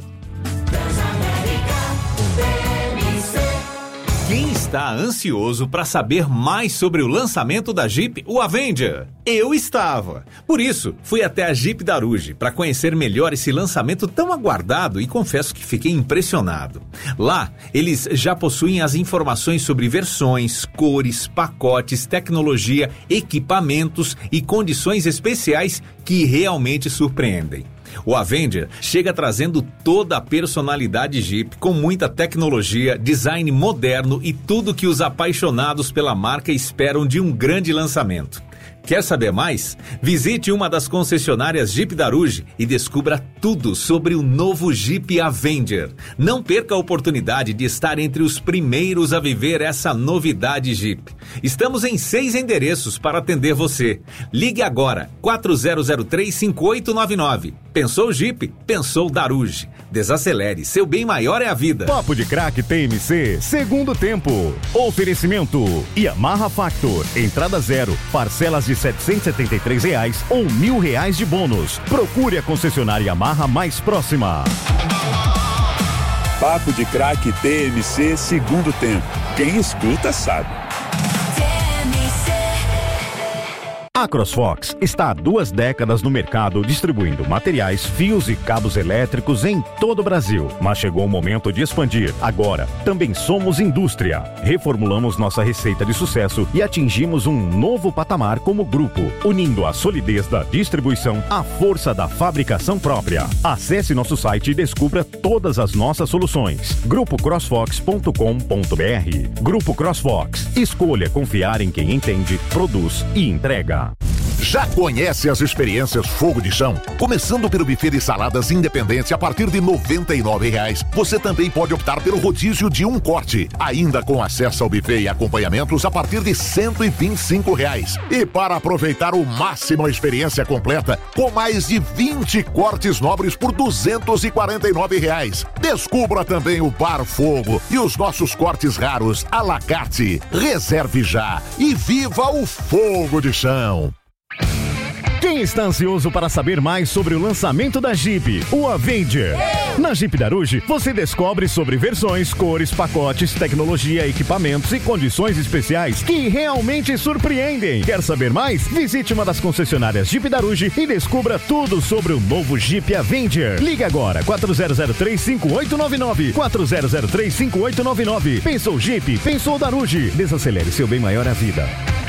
Quem está ansioso para saber mais sobre o lançamento da Jeep, o Avenger? Eu estava. Por isso, fui até a Jeep Daruge para conhecer melhor esse lançamento tão aguardado e confesso que fiquei impressionado. Lá, eles já possuem as informações sobre versões, cores, pacotes, tecnologia, equipamentos e condições especiais que realmente surpreendem. O Avenger chega trazendo toda a personalidade Jeep, com muita tecnologia, design moderno e tudo que os apaixonados pela marca esperam de um grande lançamento. Quer saber mais? Visite uma das concessionárias Jeep Daruge e descubra tudo sobre o novo Jeep Avenger. Não perca a oportunidade de estar entre os primeiros a viver essa novidade Jeep. Estamos em seis endereços para atender você. Ligue agora, quatro zero zero três, cinco oito nove nove. Pensou Jeep? Pensou Daruge. Desacelere, seu bem maior é a vida. Papo de Crack T M C, segundo tempo. Oferecimento Yamaha Factor, entrada zero, parcelas de setecentos e setenta e três reais ou mil reais de bônus. Procure a concessionária Yamaha mais próxima. Papo de Crack T M C, segundo tempo. Quem escuta sabe. A CrossFox está há duas décadas no mercado distribuindo materiais, fios e cabos elétricos em todo o Brasil. Mas chegou o momento de expandir. Agora, também somos indústria. Reformulamos nossa receita de sucesso e atingimos um novo patamar como grupo, unindo a solidez da distribuição à força da fabricação própria. Acesse nosso site e descubra todas as nossas soluções. grupo crossfox ponto com ponto b r. Grupo CrossFox. Escolha confiar em quem entende, produz e entrega. Já conhece as experiências Fogo de Chão? Começando pelo buffet de saladas independente a partir de noventa e nove reais. Você também pode optar pelo rodízio de um corte, ainda com acesso ao buffet e acompanhamentos a partir de cento e vinte e cinco reais. E para aproveitar o máximo a experiência completa, com mais de vinte cortes nobres por duzentos e quarenta e nove reais. Descubra também o Bar Fogo e os nossos cortes raros à la carte. Reserve já e viva o Fogo de Chão. Quem está ansioso para saber mais sobre o lançamento da Jeep, o Avenger? Na Jeep Daruge, você descobre sobre versões, cores, pacotes, tecnologia, equipamentos e condições especiais que realmente surpreendem. Quer saber mais? Visite uma das concessionárias Jeep Daruge e descubra tudo sobre o novo Jeep Avenger. Ligue agora, quatro zero zero três, cinco oito nove nove. quatro zero zero três, cinco oito nove nove. Pensou Jeep? Pensou Daruge. Desacelere, seu bem maior é a vida.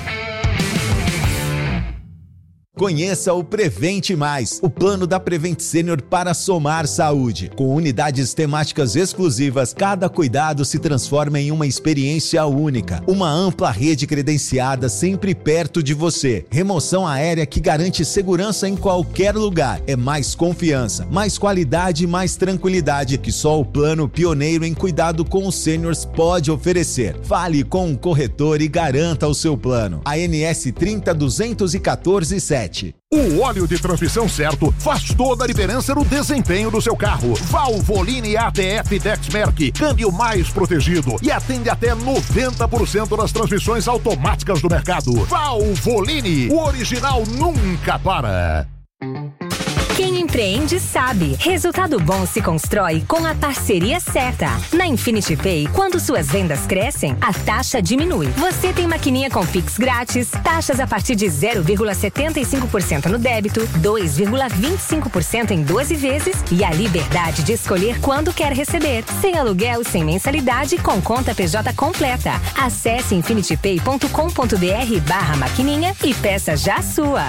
Conheça o Prevente Mais, o plano da Prevent Senior para somar saúde. Com unidades temáticas exclusivas, cada cuidado se transforma em uma experiência única. Uma ampla rede credenciada sempre perto de você. Remoção aérea que garante segurança em qualquer lugar. É mais confiança, mais qualidade e mais tranquilidade que só o plano pioneiro em cuidado com os seniors pode oferecer. Fale com um corretor e garanta o seu plano. A N S trinta duzentos e quatorze sete. O óleo de transmissão certo faz toda a diferença no desempenho do seu carro. Valvoline A T F Dexmerc, câmbio mais protegido e atende até noventa por cento das transmissões automáticas do mercado. Valvoline, o original nunca para. Quem empreende sabe. Resultado bom se constrói com a parceria certa. Na Infinity Pay, quando suas vendas crescem, a taxa diminui. Você tem maquininha com Pix grátis, taxas a partir de zero vírgula setenta e cinco por cento no débito, dois vírgula vinte e cinco por cento em doze vezes e a liberdade de escolher quando quer receber. Sem aluguel, sem mensalidade, com conta P J completa. Acesse infinitypay ponto com ponto br barra maquininha e peça já a sua.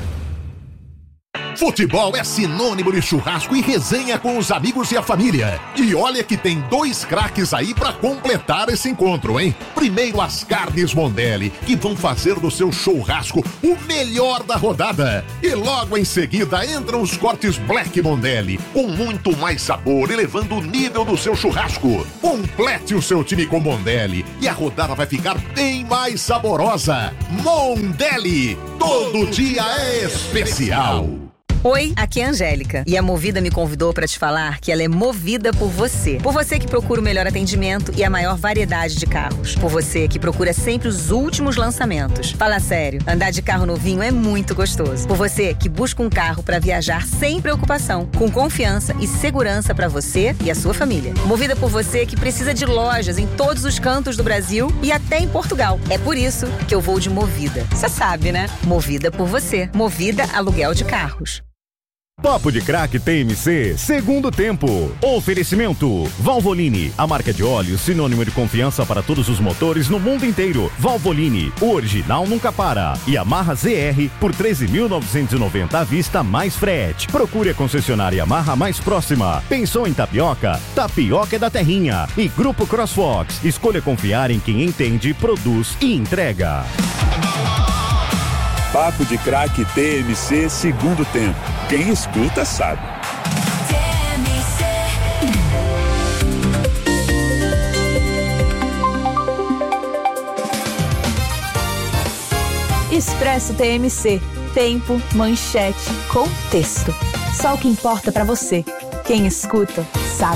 Futebol é sinônimo de churrasco e resenha com os amigos e a família. E olha que tem dois craques aí pra completar esse encontro, hein? Primeiro as carnes Mondelli, que vão fazer do seu churrasco o melhor da rodada. E logo em seguida entram os cortes Black Mondelli, com muito mais sabor, elevando o nível do seu churrasco. Complete o seu time com Mondelli e a rodada vai ficar bem mais saborosa. Mondelli, todo dia é especial. Oi, aqui é a Angélica e a Movida me convidou para te falar que ela é movida por você. Por você que procura o melhor atendimento e a maior variedade de carros. Por você que procura sempre os últimos lançamentos. Fala sério, andar de carro novinho é muito gostoso. Por você que busca um carro para viajar sem preocupação, com confiança e segurança para você e a sua família. Movida por você que precisa de lojas em todos os cantos do Brasil e até em Portugal. É por isso que eu vou de Movida. Você sabe, né? Movida por você. Movida Aluguel de Carros. Papo de Craque T M C, segundo tempo. Oferecimento Valvoline, a marca de óleo sinônimo de confiança para todos os motores no mundo inteiro. Valvoline, o original nunca para. E Yamaha Z R por treze mil novecentos e noventa à vista mais frete. Procure a concessionária Yamaha mais próxima. Pensou em tapioca? Tapioca é da terrinha. E Grupo CrossFox, escolha confiar em quem entende, produz e entrega. Papo de Craque T M C, segundo tempo. Quem escuta sabe. Expresso T M C. Tempo, manchete, contexto. Só o que importa pra você. Quem escuta sabe.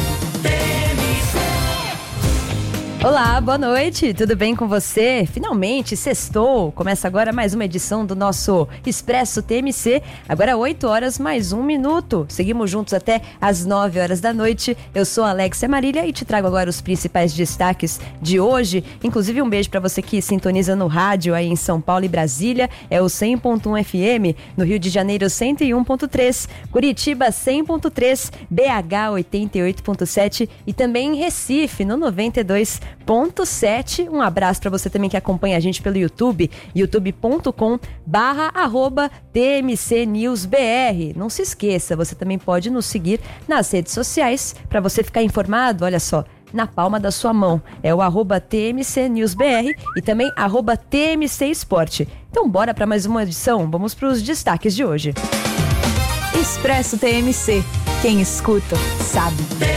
Olá, boa noite, tudo bem com você? Finalmente, sextou, começa agora mais uma edição do nosso Expresso T M C, agora oito horas mais um minuto, seguimos juntos até às nove horas da noite. Eu sou a Alexia Marília e te trago agora os principais destaques de hoje, inclusive um beijo para você que sintoniza no rádio aí em São Paulo e Brasília, é o cem ponto um F M, no Rio de Janeiro cento e um ponto três, Curitiba cem ponto três, B H oitenta e oito ponto sete e também em Recife no noventa e dois ponto sete. Um abraço para você também que acompanha a gente pelo YouTube, youtube ponto com barra arroba T M C News B R. Não se esqueça, você também pode nos seguir nas redes sociais para você ficar informado, olha só, na palma da sua mão. É o arroba T M C News B R e também arroba T M C Esporte. Então bora para mais uma edição, vamos para os destaques de hoje. Expresso T M C, quem escuta sabe.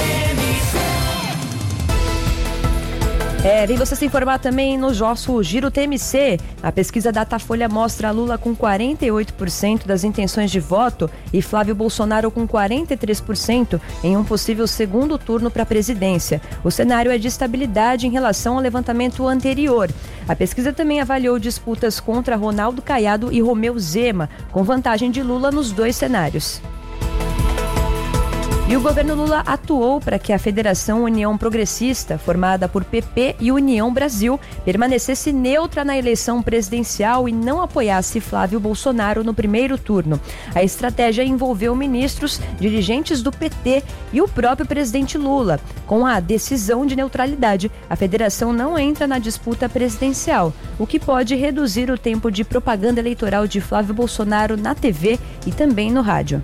É, vem você se informar também no nosso Giro T M C. A pesquisa Datafolha mostra Lula com quarenta e oito por cento das intenções de voto e Flávio Bolsonaro com quarenta e três por cento em um possível segundo turno para a presidência. O cenário é de estabilidade em relação ao levantamento anterior. A pesquisa também avaliou disputas contra Ronaldo Caiado e Romeu Zema, com vantagem de Lula nos dois cenários. E o governo Lula atuou para que a Federação União Progressista, formada por P P e União Brasil, permanecesse neutra na eleição presidencial e não apoiasse Flávio Bolsonaro no primeiro turno. A estratégia envolveu ministros, dirigentes do P T e o próprio presidente Lula. Com a decisão de neutralidade, a federação não entra na disputa presidencial, o que pode reduzir o tempo de propaganda eleitoral de Flávio Bolsonaro na T V e também no rádio.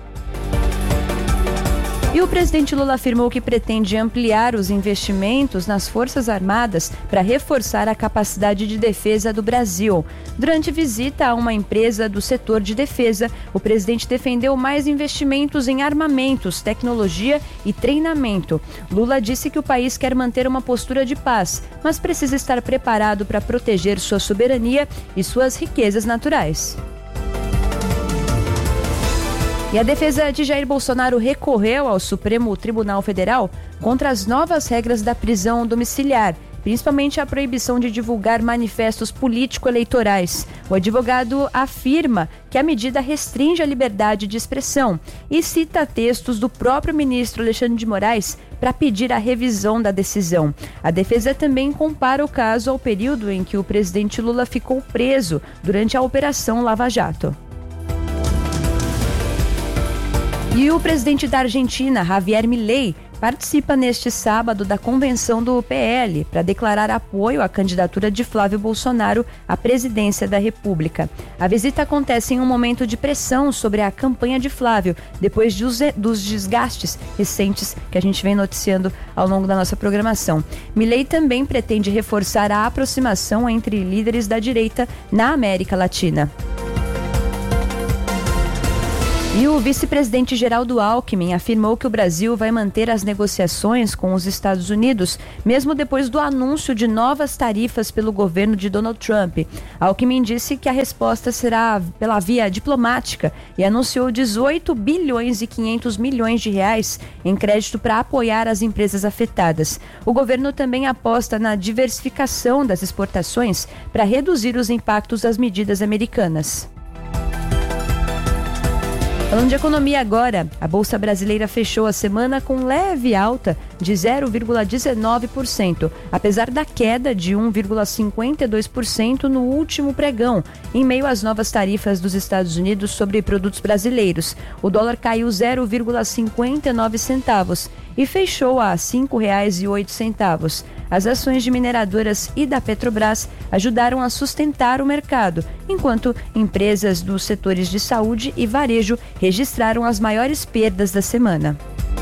E o presidente Lula afirmou que pretende ampliar os investimentos nas Forças Armadas para reforçar a capacidade de defesa do Brasil. Durante visita a uma empresa do setor de defesa, o presidente defendeu mais investimentos em armamentos, tecnologia e treinamento. Lula disse que o país quer manter uma postura de paz, mas precisa estar preparado para proteger sua soberania e suas riquezas naturais. E a defesa de Jair Bolsonaro recorreu ao Supremo Tribunal Federal contra as novas regras da prisão domiciliar, principalmente a proibição de divulgar manifestos político-eleitorais. O advogado afirma que a medida restringe a liberdade de expressão e cita textos do próprio ministro Alexandre de Moraes para pedir a revisão da decisão. A defesa também compara o caso ao período em que o presidente Lula ficou preso durante a Operação Lava Jato. E o presidente da Argentina, Javier Milei, participa neste sábado da convenção do P L para declarar apoio à candidatura de Flávio Bolsonaro à presidência da República. A visita acontece em um momento de pressão sobre a campanha de Flávio, depois de os, dos desgastes recentes que a gente vem noticiando ao longo da nossa programação. Milei também pretende reforçar a aproximação entre líderes da direita na América Latina. E o vice-presidente Geraldo Alckmin afirmou que o Brasil vai manter as negociações com os Estados Unidos, mesmo depois do anúncio de novas tarifas pelo governo de Donald Trump. Alckmin disse que a resposta será pela via diplomática e anunciou dezoito bilhões e quinhentos milhões de reais em crédito para apoiar as empresas afetadas. O governo também aposta na diversificação das exportações para reduzir os impactos das medidas americanas. Falando de economia agora, a Bolsa Brasileira fechou a semana com leve alta de zero vírgula dezenove por cento, apesar da queda de um vírgula cinquenta e dois por cento no último pregão, em meio às novas tarifas dos Estados Unidos sobre produtos brasileiros. O dólar caiu zero vírgula cinquenta e nove centavos e fechou a cinco reais e oito centavos. As ações de mineradoras e da Petrobras ajudaram a sustentar o mercado, enquanto empresas dos setores de saúde e varejo registraram as maiores perdas da semana.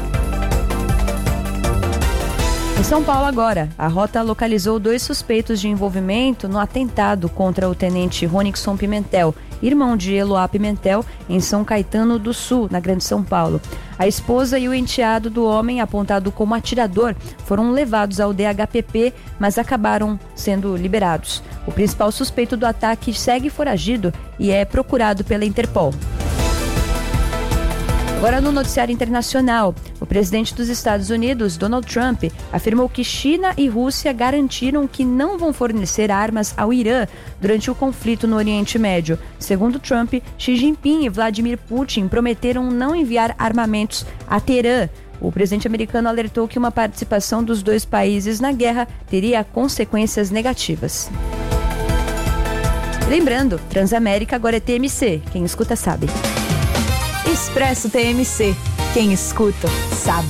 Em São Paulo agora, a Rota localizou dois suspeitos de envolvimento no atentado contra o tenente Ronixon Pimentel, irmão de Eloá Pimentel, em São Caetano do Sul, na Grande São Paulo. A esposa e o enteado do homem, apontado como atirador, foram levados ao D H P P, mas acabaram sendo liberados. O principal suspeito do ataque segue foragido e é procurado pela Interpol. Agora no noticiário internacional, o presidente dos Estados Unidos, Donald Trump, afirmou que China e Rússia garantiram que não vão fornecer armas ao Irã durante o conflito no Oriente Médio. Segundo Trump, Xi Jinping e Vladimir Putin prometeram não enviar armamentos a Teherã. O presidente americano alertou que uma participação dos dois países na guerra teria consequências negativas. Lembrando, Transamérica agora é T M C, quem escuta sabe. Expresso T M C. Quem escuta, sabe.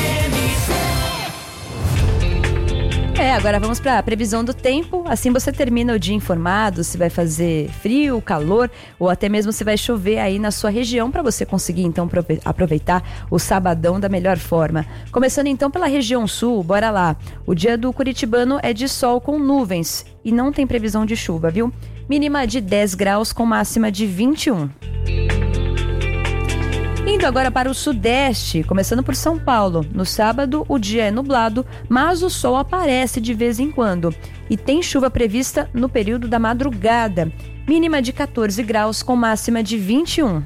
É, agora vamos para a previsão do tempo. Assim você termina o dia informado se vai fazer frio, calor ou até mesmo se vai chover aí na sua região para você conseguir então aproveitar o sabadão da melhor forma. Começando então pela região sul, bora lá. O dia do curitibano é de sol com nuvens e não tem previsão de chuva, viu? Mínima de dez graus com máxima de vinte e um. Indo agora para o sudeste, começando por São Paulo. No sábado, o dia é nublado, mas o sol aparece de vez em quando. E tem chuva prevista no período da madrugada. Mínima de quatorze graus com máxima de vinte e um.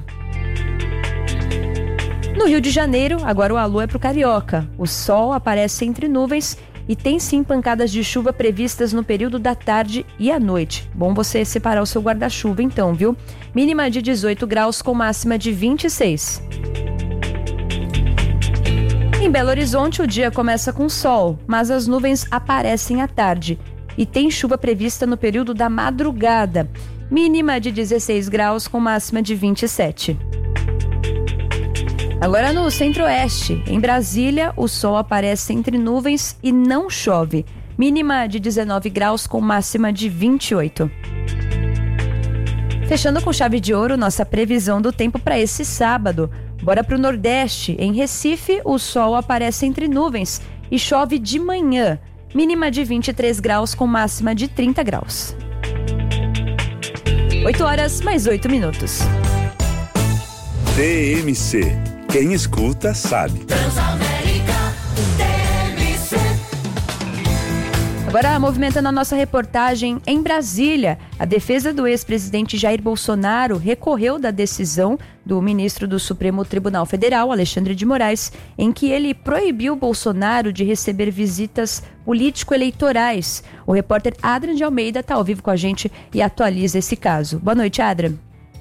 No Rio de Janeiro, agora o alô é para o Carioca. O sol aparece entre nuvens e tem sim pancadas de chuva previstas no período da tarde e à noite. Bom você separar o seu guarda-chuva então, viu? Mínima de dezoito graus com máxima de vinte e seis. Em Belo Horizonte, o dia começa com sol, mas as nuvens aparecem à tarde. E tem chuva prevista no período da madrugada. Mínima de dezesseis graus com máxima de vinte e sete. Agora no centro-oeste, em Brasília, o sol aparece entre nuvens e não chove. Mínima de dezenove graus com máxima de vinte e oito. Fechando com chave de ouro, nossa previsão do tempo para esse sábado. Bora para o Nordeste. Em Recife, o sol aparece entre nuvens e chove de manhã. Mínima de vinte e três graus com máxima de trinta graus. oito horas mais oito minutos. T M C. Quem escuta sabe. Transamérica T M C. Agora, movimentando a nossa reportagem em Brasília, a defesa do ex-presidente Jair Bolsonaro recorreu da decisão do ministro do Supremo Tribunal Federal, Alexandre de Moraes, em que ele proibiu Bolsonaro de receber visitas político-eleitorais. O repórter Adrian de Almeida está ao vivo com a gente e atualiza esse caso. Boa noite, Adrian.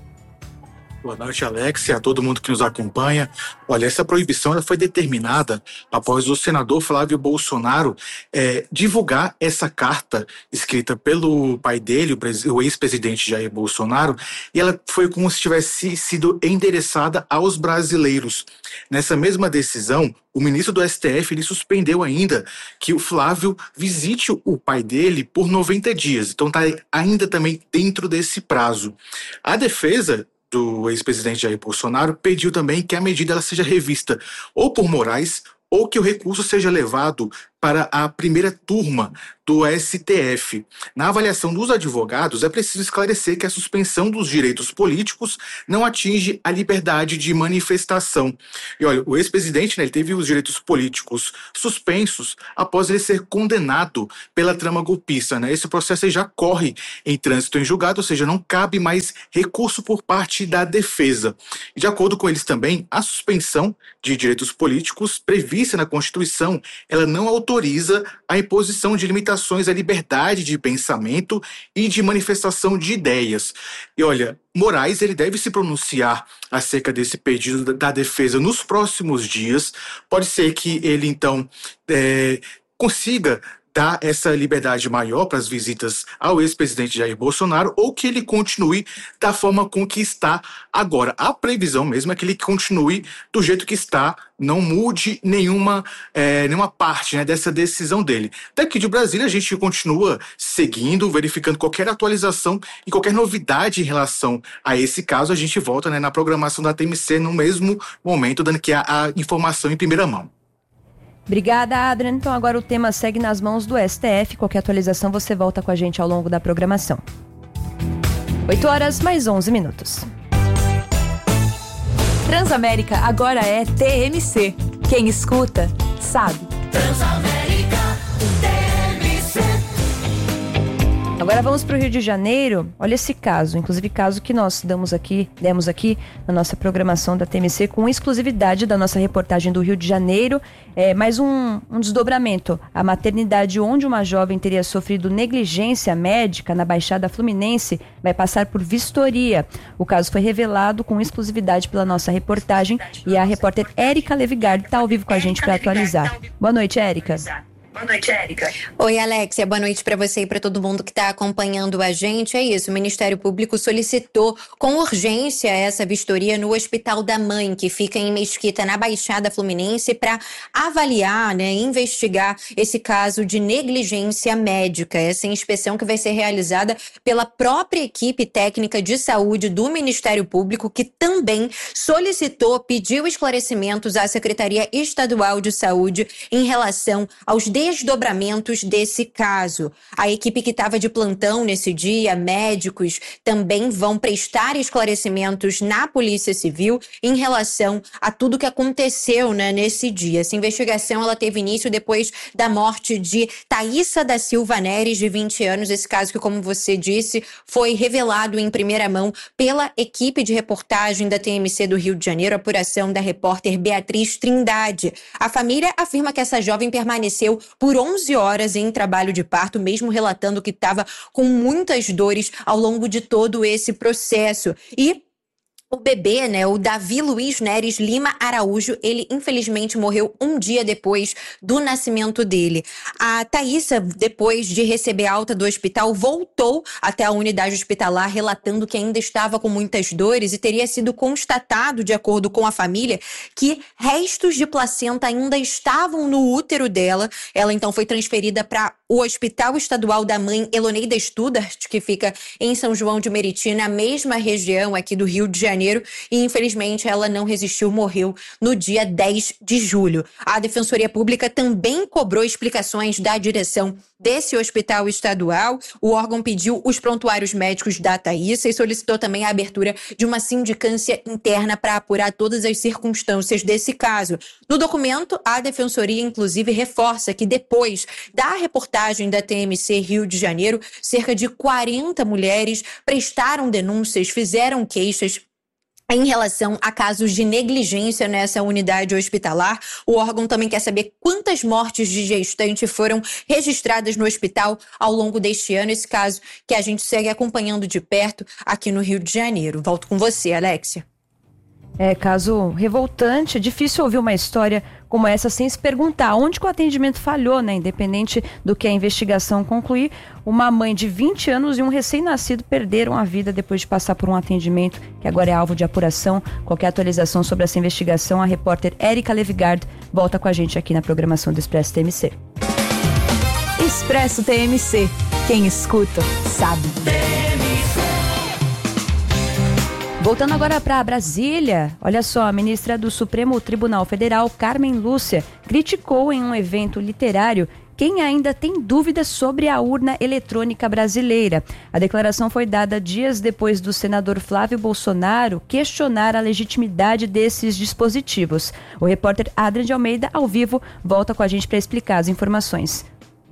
Boa noite, Alex, e a todo mundo que nos acompanha. Olha, essa proibição ela foi determinada após o senador Flávio Bolsonaro é, divulgar essa carta escrita pelo pai dele, o, o ex-presidente Jair Bolsonaro, e ela foi como se tivesse sido endereçada aos brasileiros. Nessa mesma decisão, o ministro do S T F ele suspendeu ainda que o Flávio visite o pai dele por noventa dias. Então está ainda também dentro desse prazo. A defesa do ex-presidente Jair Bolsonaro pediu também que a medida ela seja revista ou por Moraes ou que o recurso seja levado para a primeira turma do S T F. Na avaliação dos advogados, é preciso esclarecer que a suspensão dos direitos políticos não atinge a liberdade de manifestação. E olha, o ex-presidente né, ele teve os direitos políticos suspensos após ele ser condenado pela trama golpista. Né? Esse processo já corre em trânsito em julgado, ou seja, não cabe mais recurso por parte da defesa. E de acordo com eles também, a suspensão de direitos políticos prevista na Constituição, ela não autoriza autoriza a imposição de limitações à liberdade de pensamento e de manifestação de ideias. E olha, Moraes ele deve se pronunciar acerca desse pedido da defesa nos próximos dias. Pode ser que ele, então, é, consiga dar essa liberdade maior para as visitas ao ex-presidente Jair Bolsonaro ou que ele continue da forma com que está agora. A previsão mesmo é que ele continue do jeito que está, não mude nenhuma, é, nenhuma parte né, dessa decisão dele. Daqui de Brasília a gente continua seguindo, verificando qualquer atualização e qualquer novidade em relação a esse caso. A gente volta né, na programação da T M C no mesmo momento, dando que a, a informação em primeira mão. Obrigada, Adrian. Então agora o tema segue nas mãos do S T F. Qualquer atualização você volta com a gente ao longo da programação. oito horas mais onze minutos. Transamérica agora é T M C. Quem escuta, sabe. Transamérica T M C. Agora vamos para o Rio de Janeiro. Olha esse caso, inclusive caso que nós damos aqui, demos aqui na nossa programação da T M C com exclusividade da nossa reportagem do Rio de Janeiro. É, mais um, um desdobramento. A maternidade onde uma jovem teria sofrido negligência médica na Baixada Fluminense vai passar por vistoria. O caso foi revelado com exclusividade pela nossa reportagem e a repórter Érica Levigard está ao vivo com a gente para atualizar. Boa noite, Érica. Boa noite, Érica. Oi, Alexia. Boa noite para você e para todo mundo que está acompanhando a gente. É isso, o Ministério Público solicitou com urgência essa vistoria no Hospital da Mãe, que fica em Mesquita, na Baixada Fluminense, para avaliar, né, investigar esse caso de negligência médica. Essa inspeção que vai ser realizada pela própria equipe técnica de saúde do Ministério Público, que também solicitou, pediu esclarecimentos à Secretaria Estadual de Saúde em relação aos desdobramentos desse caso. A equipe que estava de plantão nesse dia, médicos, também vão prestar esclarecimentos na Polícia Civil em relação a tudo que aconteceu, né, nesse dia. Essa investigação ela teve início depois da morte de Thaísa da Silva Neres, de vinte anos. Esse caso que, como você disse, foi revelado em primeira mão pela equipe de reportagem da T M C do Rio de Janeiro, apuração da repórter Beatriz Trindade. A família afirma que essa jovem permaneceu por onze horas em trabalho de parto, mesmo relatando que estava com muitas dores ao longo de todo esse processo. E o bebê, né, o Davi Luiz Neres Lima Araújo, ele infelizmente morreu um dia depois do nascimento dele. A Thaísa, depois de receber alta do hospital, voltou até a unidade hospitalar relatando que ainda estava com muitas dores e teria sido constatado, de acordo com a família, que restos de placenta ainda estavam no útero dela. Ela então foi transferida para o Hospital Estadual da Mãe Eloneida Studart, que fica em São João de Meriti, na mesma região aqui do Rio de Janeiro. E infelizmente ela não resistiu, morreu no dia dez de julho. A Defensoria Pública também cobrou explicações da direção desse hospital estadual. O órgão pediu os prontuários médicos da Thaísa e solicitou também a abertura de uma sindicância interna para apurar todas as circunstâncias desse caso. No documento, a Defensoria, inclusive, reforça que depois da reportagem da T M C Rio de Janeiro, cerca de quarenta mulheres prestaram denúncias, fizeram queixas em relação a casos de negligência nessa unidade hospitalar. O órgão também quer saber quantas mortes de gestante foram registradas no hospital ao longo deste ano. Esse caso que a gente segue acompanhando de perto aqui no Rio de Janeiro. Volto com você, Alexia. É caso revoltante, difícil ouvir uma história como essa sem se perguntar onde que o atendimento falhou, né? Independente do que a investigação concluir, uma mãe de vinte anos e um recém-nascido perderam a vida depois de passar por um atendimento que agora é alvo de apuração. Qualquer atualização sobre essa investigação, a repórter Érica Levigard volta com a gente aqui na programação do Expresso T M C. Expresso T M C. Quem escuta, sabe. Voltando agora para Brasília, olha só, a ministra do Supremo Tribunal Federal, Carmen Lúcia, criticou em um evento literário quem ainda tem dúvidas sobre a urna eletrônica brasileira. A declaração foi dada dias depois do senador Flávio Bolsonaro questionar a legitimidade desses dispositivos. O repórter Adrian de Almeida, ao vivo, volta com a gente para explicar as informações.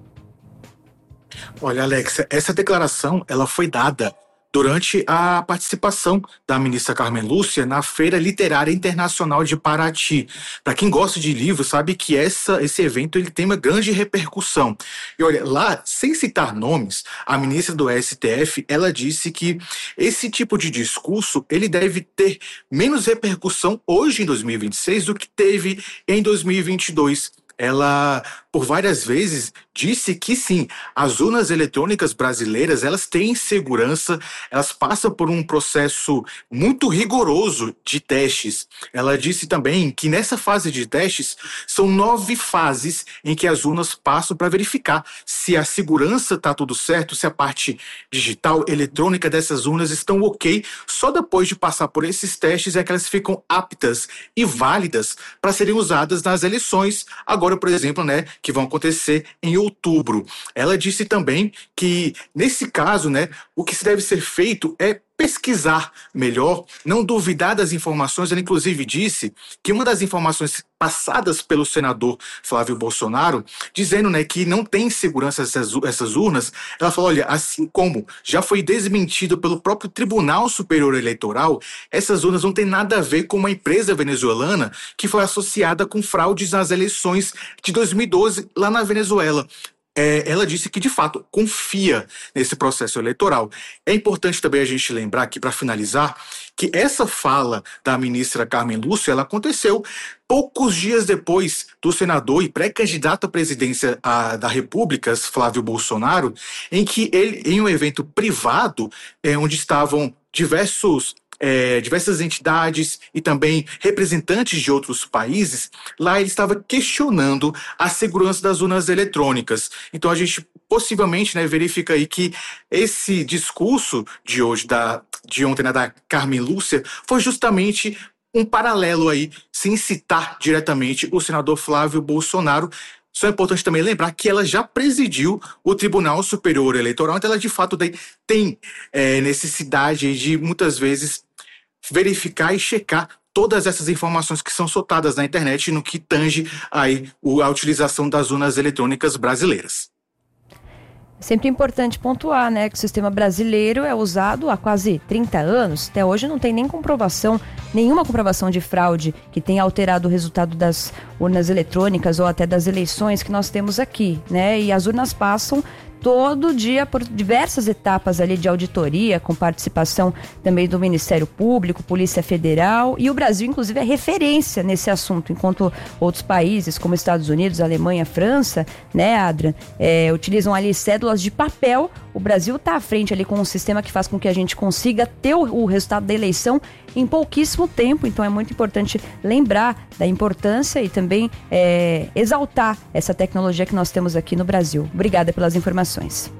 Olha, Alexa, essa declaração ela foi dada durante a participação da ministra Carmen Lúcia na Feira Literária Internacional de Paraty. Para quem gosta de livros, sabe que essa, esse evento ele tem uma grande repercussão. E olha, lá, sem citar nomes, a ministra do S T F, ela disse que esse tipo de discurso ele deve ter menos repercussão hoje em dois mil e vinte e seis do que teve em dois mil e vinte e dois. Ela, por várias vezes, disse que sim, as urnas eletrônicas brasileiras, elas têm segurança, elas passam por um processo muito rigoroso de testes. Ela disse também que nessa fase de testes, são nove fases em que as urnas passam para verificar se a segurança está tudo certo, se a parte digital, eletrônica dessas urnas estão ok. Só depois de passar por esses testes é que elas ficam aptas e válidas para serem usadas nas eleições, agora, por exemplo, né, que vão acontecer em outubro. Ela disse também que, nesse caso, né, o que se deve ser feito é pesquisar melhor, não duvidar das informações. Ela, inclusive, disse que uma das informações passadas pelo senador Flávio Bolsonaro, dizendo, né, que não tem segurança essas, essas urnas, ela falou, olha, assim como já foi desmentido pelo próprio Tribunal Superior Eleitoral, essas urnas não têm nada a ver com uma empresa venezuelana que foi associada com fraudes nas eleições de dois mil e doze lá na Venezuela. É, ela disse que, de fato, confia nesse processo eleitoral. É importante também a gente lembrar aqui, para finalizar, que essa fala da ministra Carmen Lúcia, ela aconteceu poucos dias depois do senador e pré-candidato à presidência a, da República, Flávio Bolsonaro, em que ele, em um evento privado, é, onde estavam diversos É, diversas entidades e também representantes de outros países, lá ele estava questionando a segurança das urnas eletrônicas. Então a gente possivelmente, né, verifica aí que esse discurso de hoje, da, de ontem, né, da Carmen Lúcia, foi justamente um paralelo aí, sem citar diretamente o senador Flávio Bolsonaro. Só é importante também lembrar que ela já presidiu o Tribunal Superior Eleitoral, então ela de fato tem é, necessidade de muitas vezes verificar e checar todas essas informações que são soltadas na internet no que tange aí a utilização das urnas eletrônicas brasileiras. É sempre importante pontuar, né, que o sistema brasileiro é usado há quase trinta anos. Até hoje não tem nem comprovação, nenhuma comprovação de fraude que tenha alterado o resultado das urnas eletrônicas ou até das eleições que nós temos aqui, né? E as urnas passam todo dia por diversas etapas ali de auditoria, com participação também do Ministério Público, Polícia Federal, e o Brasil, inclusive, é referência nesse assunto, enquanto outros países, como Estados Unidos, Alemanha, França, né, Adrian, é, utilizam ali cédulas de papel. O Brasil está à frente ali com um sistema que faz com que a gente consiga ter o, o resultado da eleição em pouquíssimo tempo, então é muito importante lembrar da importância e também é, exaltar essa tecnologia que nós temos aqui no Brasil. Obrigada pelas informações.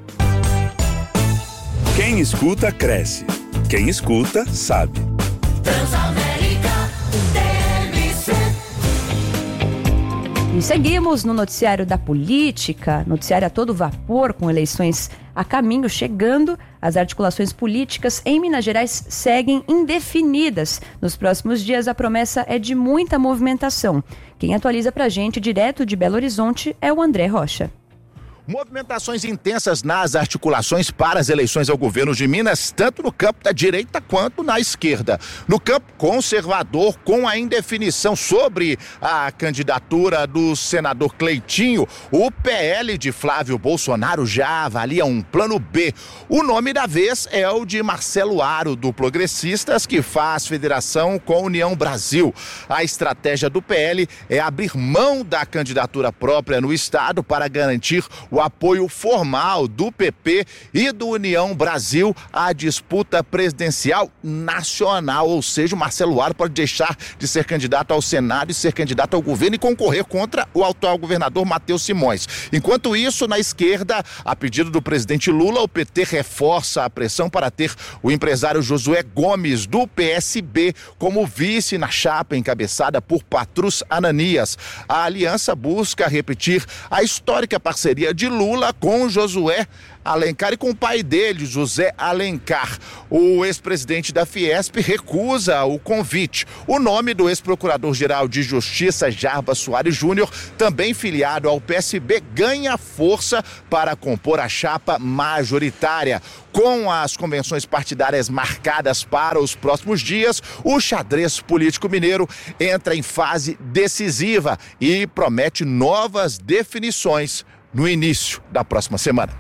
Quem escuta, cresce. Quem escuta, sabe. Transamérica T M C. E seguimos no noticiário da política, noticiário a todo vapor, com eleições a caminho, chegando. As articulações políticas em Minas Gerais seguem indefinidas. Nos próximos dias, a promessa é de muita movimentação. Quem atualiza pra gente, direto de Belo Horizonte, é o André Rocha. Movimentações intensas nas articulações para as eleições ao governo de Minas, tanto no campo da direita quanto na esquerda. No campo conservador, com a indefinição sobre a candidatura do senador Cleitinho, o P L de Flávio Bolsonaro já avalia um plano B. O nome da vez é o de Marcelo Aro, do Progressistas, que faz federação com a União Brasil. A estratégia do P L é abrir mão da candidatura própria no estado para garantir o apoio formal do P P e do União Brasil à disputa presidencial nacional, ou seja, o Marcelo Aro pode deixar de ser candidato ao Senado e ser candidato ao governo e concorrer contra o atual governador Matheus Simões. Enquanto isso, na esquerda, a pedido do presidente Lula, o P T reforça a pressão para ter o empresário Josué Gomes, do P S B, como vice na chapa encabeçada por Patrus Ananias. A aliança busca repetir a histórica parceria de Lula com Josué Alencar e com o pai dele, José Alencar. O ex-presidente da Fiesp recusa o convite. O nome do ex-procurador-geral de Justiça, Jarbas Soares Júnior, também filiado ao P S B, ganha força para compor a chapa majoritária. Com as convenções partidárias marcadas para os próximos dias, o xadrez político mineiro entra em fase decisiva e promete novas definições no início da próxima semana.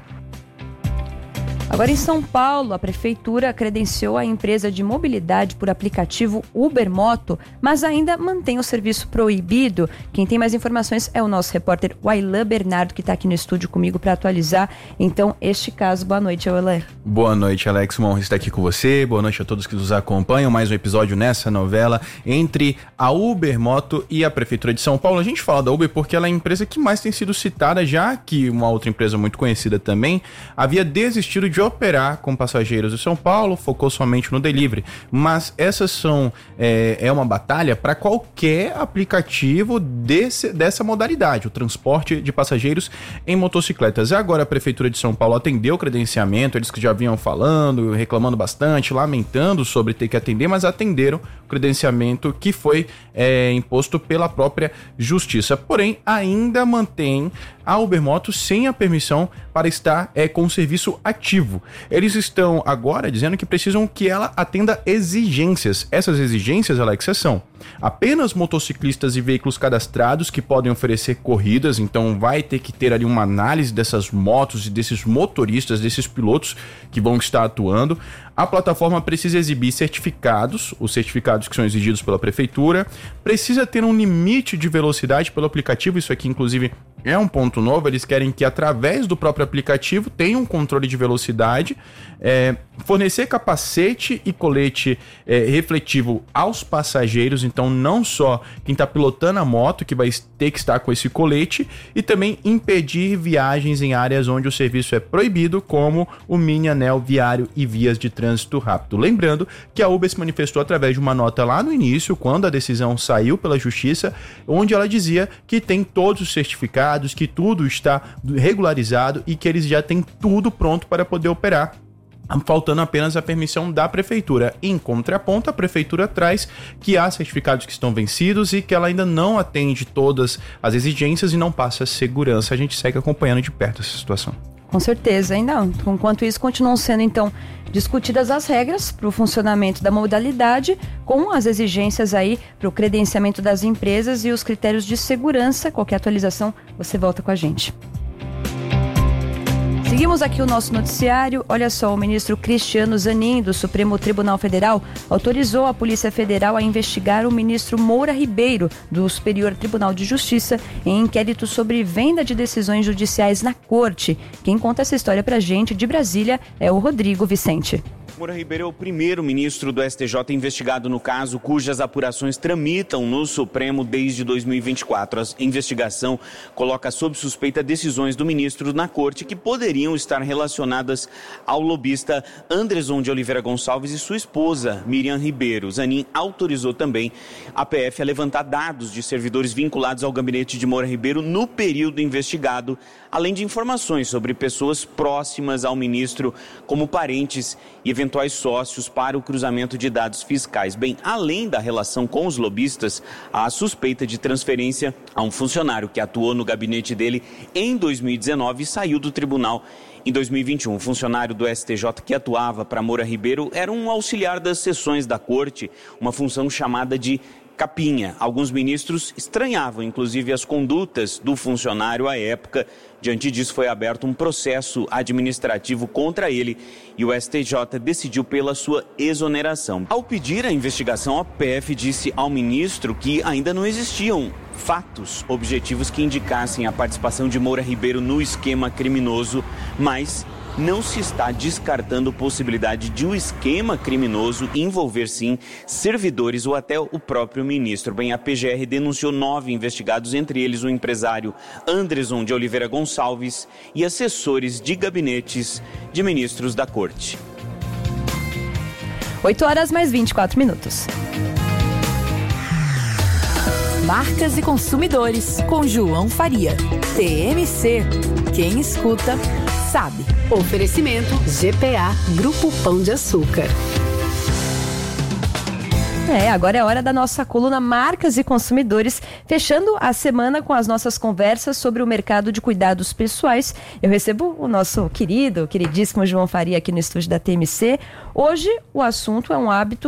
Agora, em São Paulo, a prefeitura credenciou a empresa de mobilidade por aplicativo Uber Moto, mas ainda mantém o serviço proibido. Quem tem mais informações é o nosso repórter Wailan Bernardo, que está aqui no estúdio comigo para atualizar, então, este caso. Boa noite, Wailan. Boa noite, Alex. Uma honra estar aqui com você. Boa noite a todos que nos acompanham. Mais um episódio nessa novela entre a Uber Moto e a Prefeitura de São Paulo. A gente fala da Uber porque ela é a empresa que mais tem sido citada, já que uma outra empresa muito conhecida também havia desistido de operar com passageiros de São Paulo, focou somente no delivery. Mas essas são é, é uma batalha para qualquer aplicativo desse, dessa modalidade, o transporte de passageiros em motocicletas. E agora a Prefeitura de São Paulo atendeu o credenciamento, eles que já vinham falando, reclamando bastante, lamentando sobre ter que atender, mas atenderam o credenciamento que foi é, imposto pela própria Justiça. Porém, ainda mantém a Uber Moto sem a permissão para estar é, com o serviço ativo. Eles estão agora dizendo que precisam que ela atenda exigências. Essas exigências, Alex, são apenas motociclistas e veículos cadastrados que podem oferecer corridas, então vai ter que ter ali uma análise dessas motos e desses motoristas, desses pilotos que vão estar atuando. A plataforma precisa exibir certificados, os certificados que são exigidos pela prefeitura, precisa ter um limite de velocidade pelo aplicativo, isso aqui inclusive é um ponto novo, eles querem que através do próprio aplicativo tenha um controle de velocidade, é, fornecer capacete e colete é, refletivo aos passageiros, então não só quem está pilotando a moto que vai ter que estar com esse colete, e também impedir viagens em áreas onde o serviço é proibido, como o mini anel viário e vias de trânsito rápido. Lembrando que a Uber se manifestou através de uma nota lá no início, quando a decisão saiu pela Justiça, onde ela dizia que tem todos os certificados, que tudo está regularizado e que eles já têm tudo pronto para poder operar, faltando apenas a permissão da prefeitura. Em contraponto, a prefeitura traz que há certificados que estão vencidos e que ela ainda não atende todas as exigências e não passa segurança. A gente segue acompanhando de perto essa situação. Com certeza, ainda. Enquanto isso, continuam sendo, então, discutidas as regras para o funcionamento da modalidade, com as exigências aí para o credenciamento das empresas e os critérios de segurança. Qualquer atualização, você volta com a gente. Seguimos aqui o nosso noticiário. Olha só, o ministro Cristiano Zanin, do Supremo Tribunal Federal, autorizou a Polícia Federal a investigar o ministro Moura Ribeiro, do Superior Tribunal de Justiça, em inquérito sobre venda de decisões judiciais na corte. Quem conta essa história pra gente de Brasília é o Rodrigo Vicente. Moura Ribeiro é o primeiro ministro do S T J investigado no caso, cujas apurações tramitam no Supremo desde dois mil e vinte e quatro. A investigação coloca sob suspeita decisões do ministro na corte que poderiam estar relacionadas ao lobista Anderson de Oliveira Gonçalves e sua esposa, Miriam Ribeiro. Zanin autorizou também a P F a levantar dados de servidores vinculados ao gabinete de Moura Ribeiro no período investigado, além de informações sobre pessoas próximas ao ministro, como parentes e eventuais sócios para o cruzamento de dados fiscais. Bem, além da relação com os lobistas, há a suspeita de transferência a um funcionário que atuou no gabinete dele em dois mil e dezenove e saiu do tribunal em dois mil e vinte e um. O funcionário do S T J que atuava para Moura Ribeiro era um auxiliar das sessões da corte, uma função chamada de capinha. Alguns ministros estranhavam, inclusive, as condutas do funcionário à época. Diante disso, foi aberto um processo administrativo contra ele e o S T J decidiu pela sua exoneração. Ao pedir a investigação, a P F disse ao ministro que ainda não existiam fatos objetivos que indicassem a participação de Moura Ribeiro no esquema criminoso, mas não se está descartando a possibilidade de um esquema criminoso envolver, sim, servidores ou até o próprio ministro. Bem, a P G R denunciou nove investigados, entre eles o empresário Anderson de Oliveira Gonçalves e assessores de gabinetes de ministros da corte. oito horas mais vinte e quatro minutos. Marcas e consumidores, com João Faria. T M C. Quem escuta, sabe. Oferecimento G P A, Grupo Pão de Açúcar. É, agora é hora da nossa coluna Marcas e Consumidores, fechando a semana com as nossas conversas sobre o mercado de cuidados pessoais. Eu recebo o nosso querido, queridíssimo João Faria aqui no estúdio da T M C. Hoje o assunto é um hábito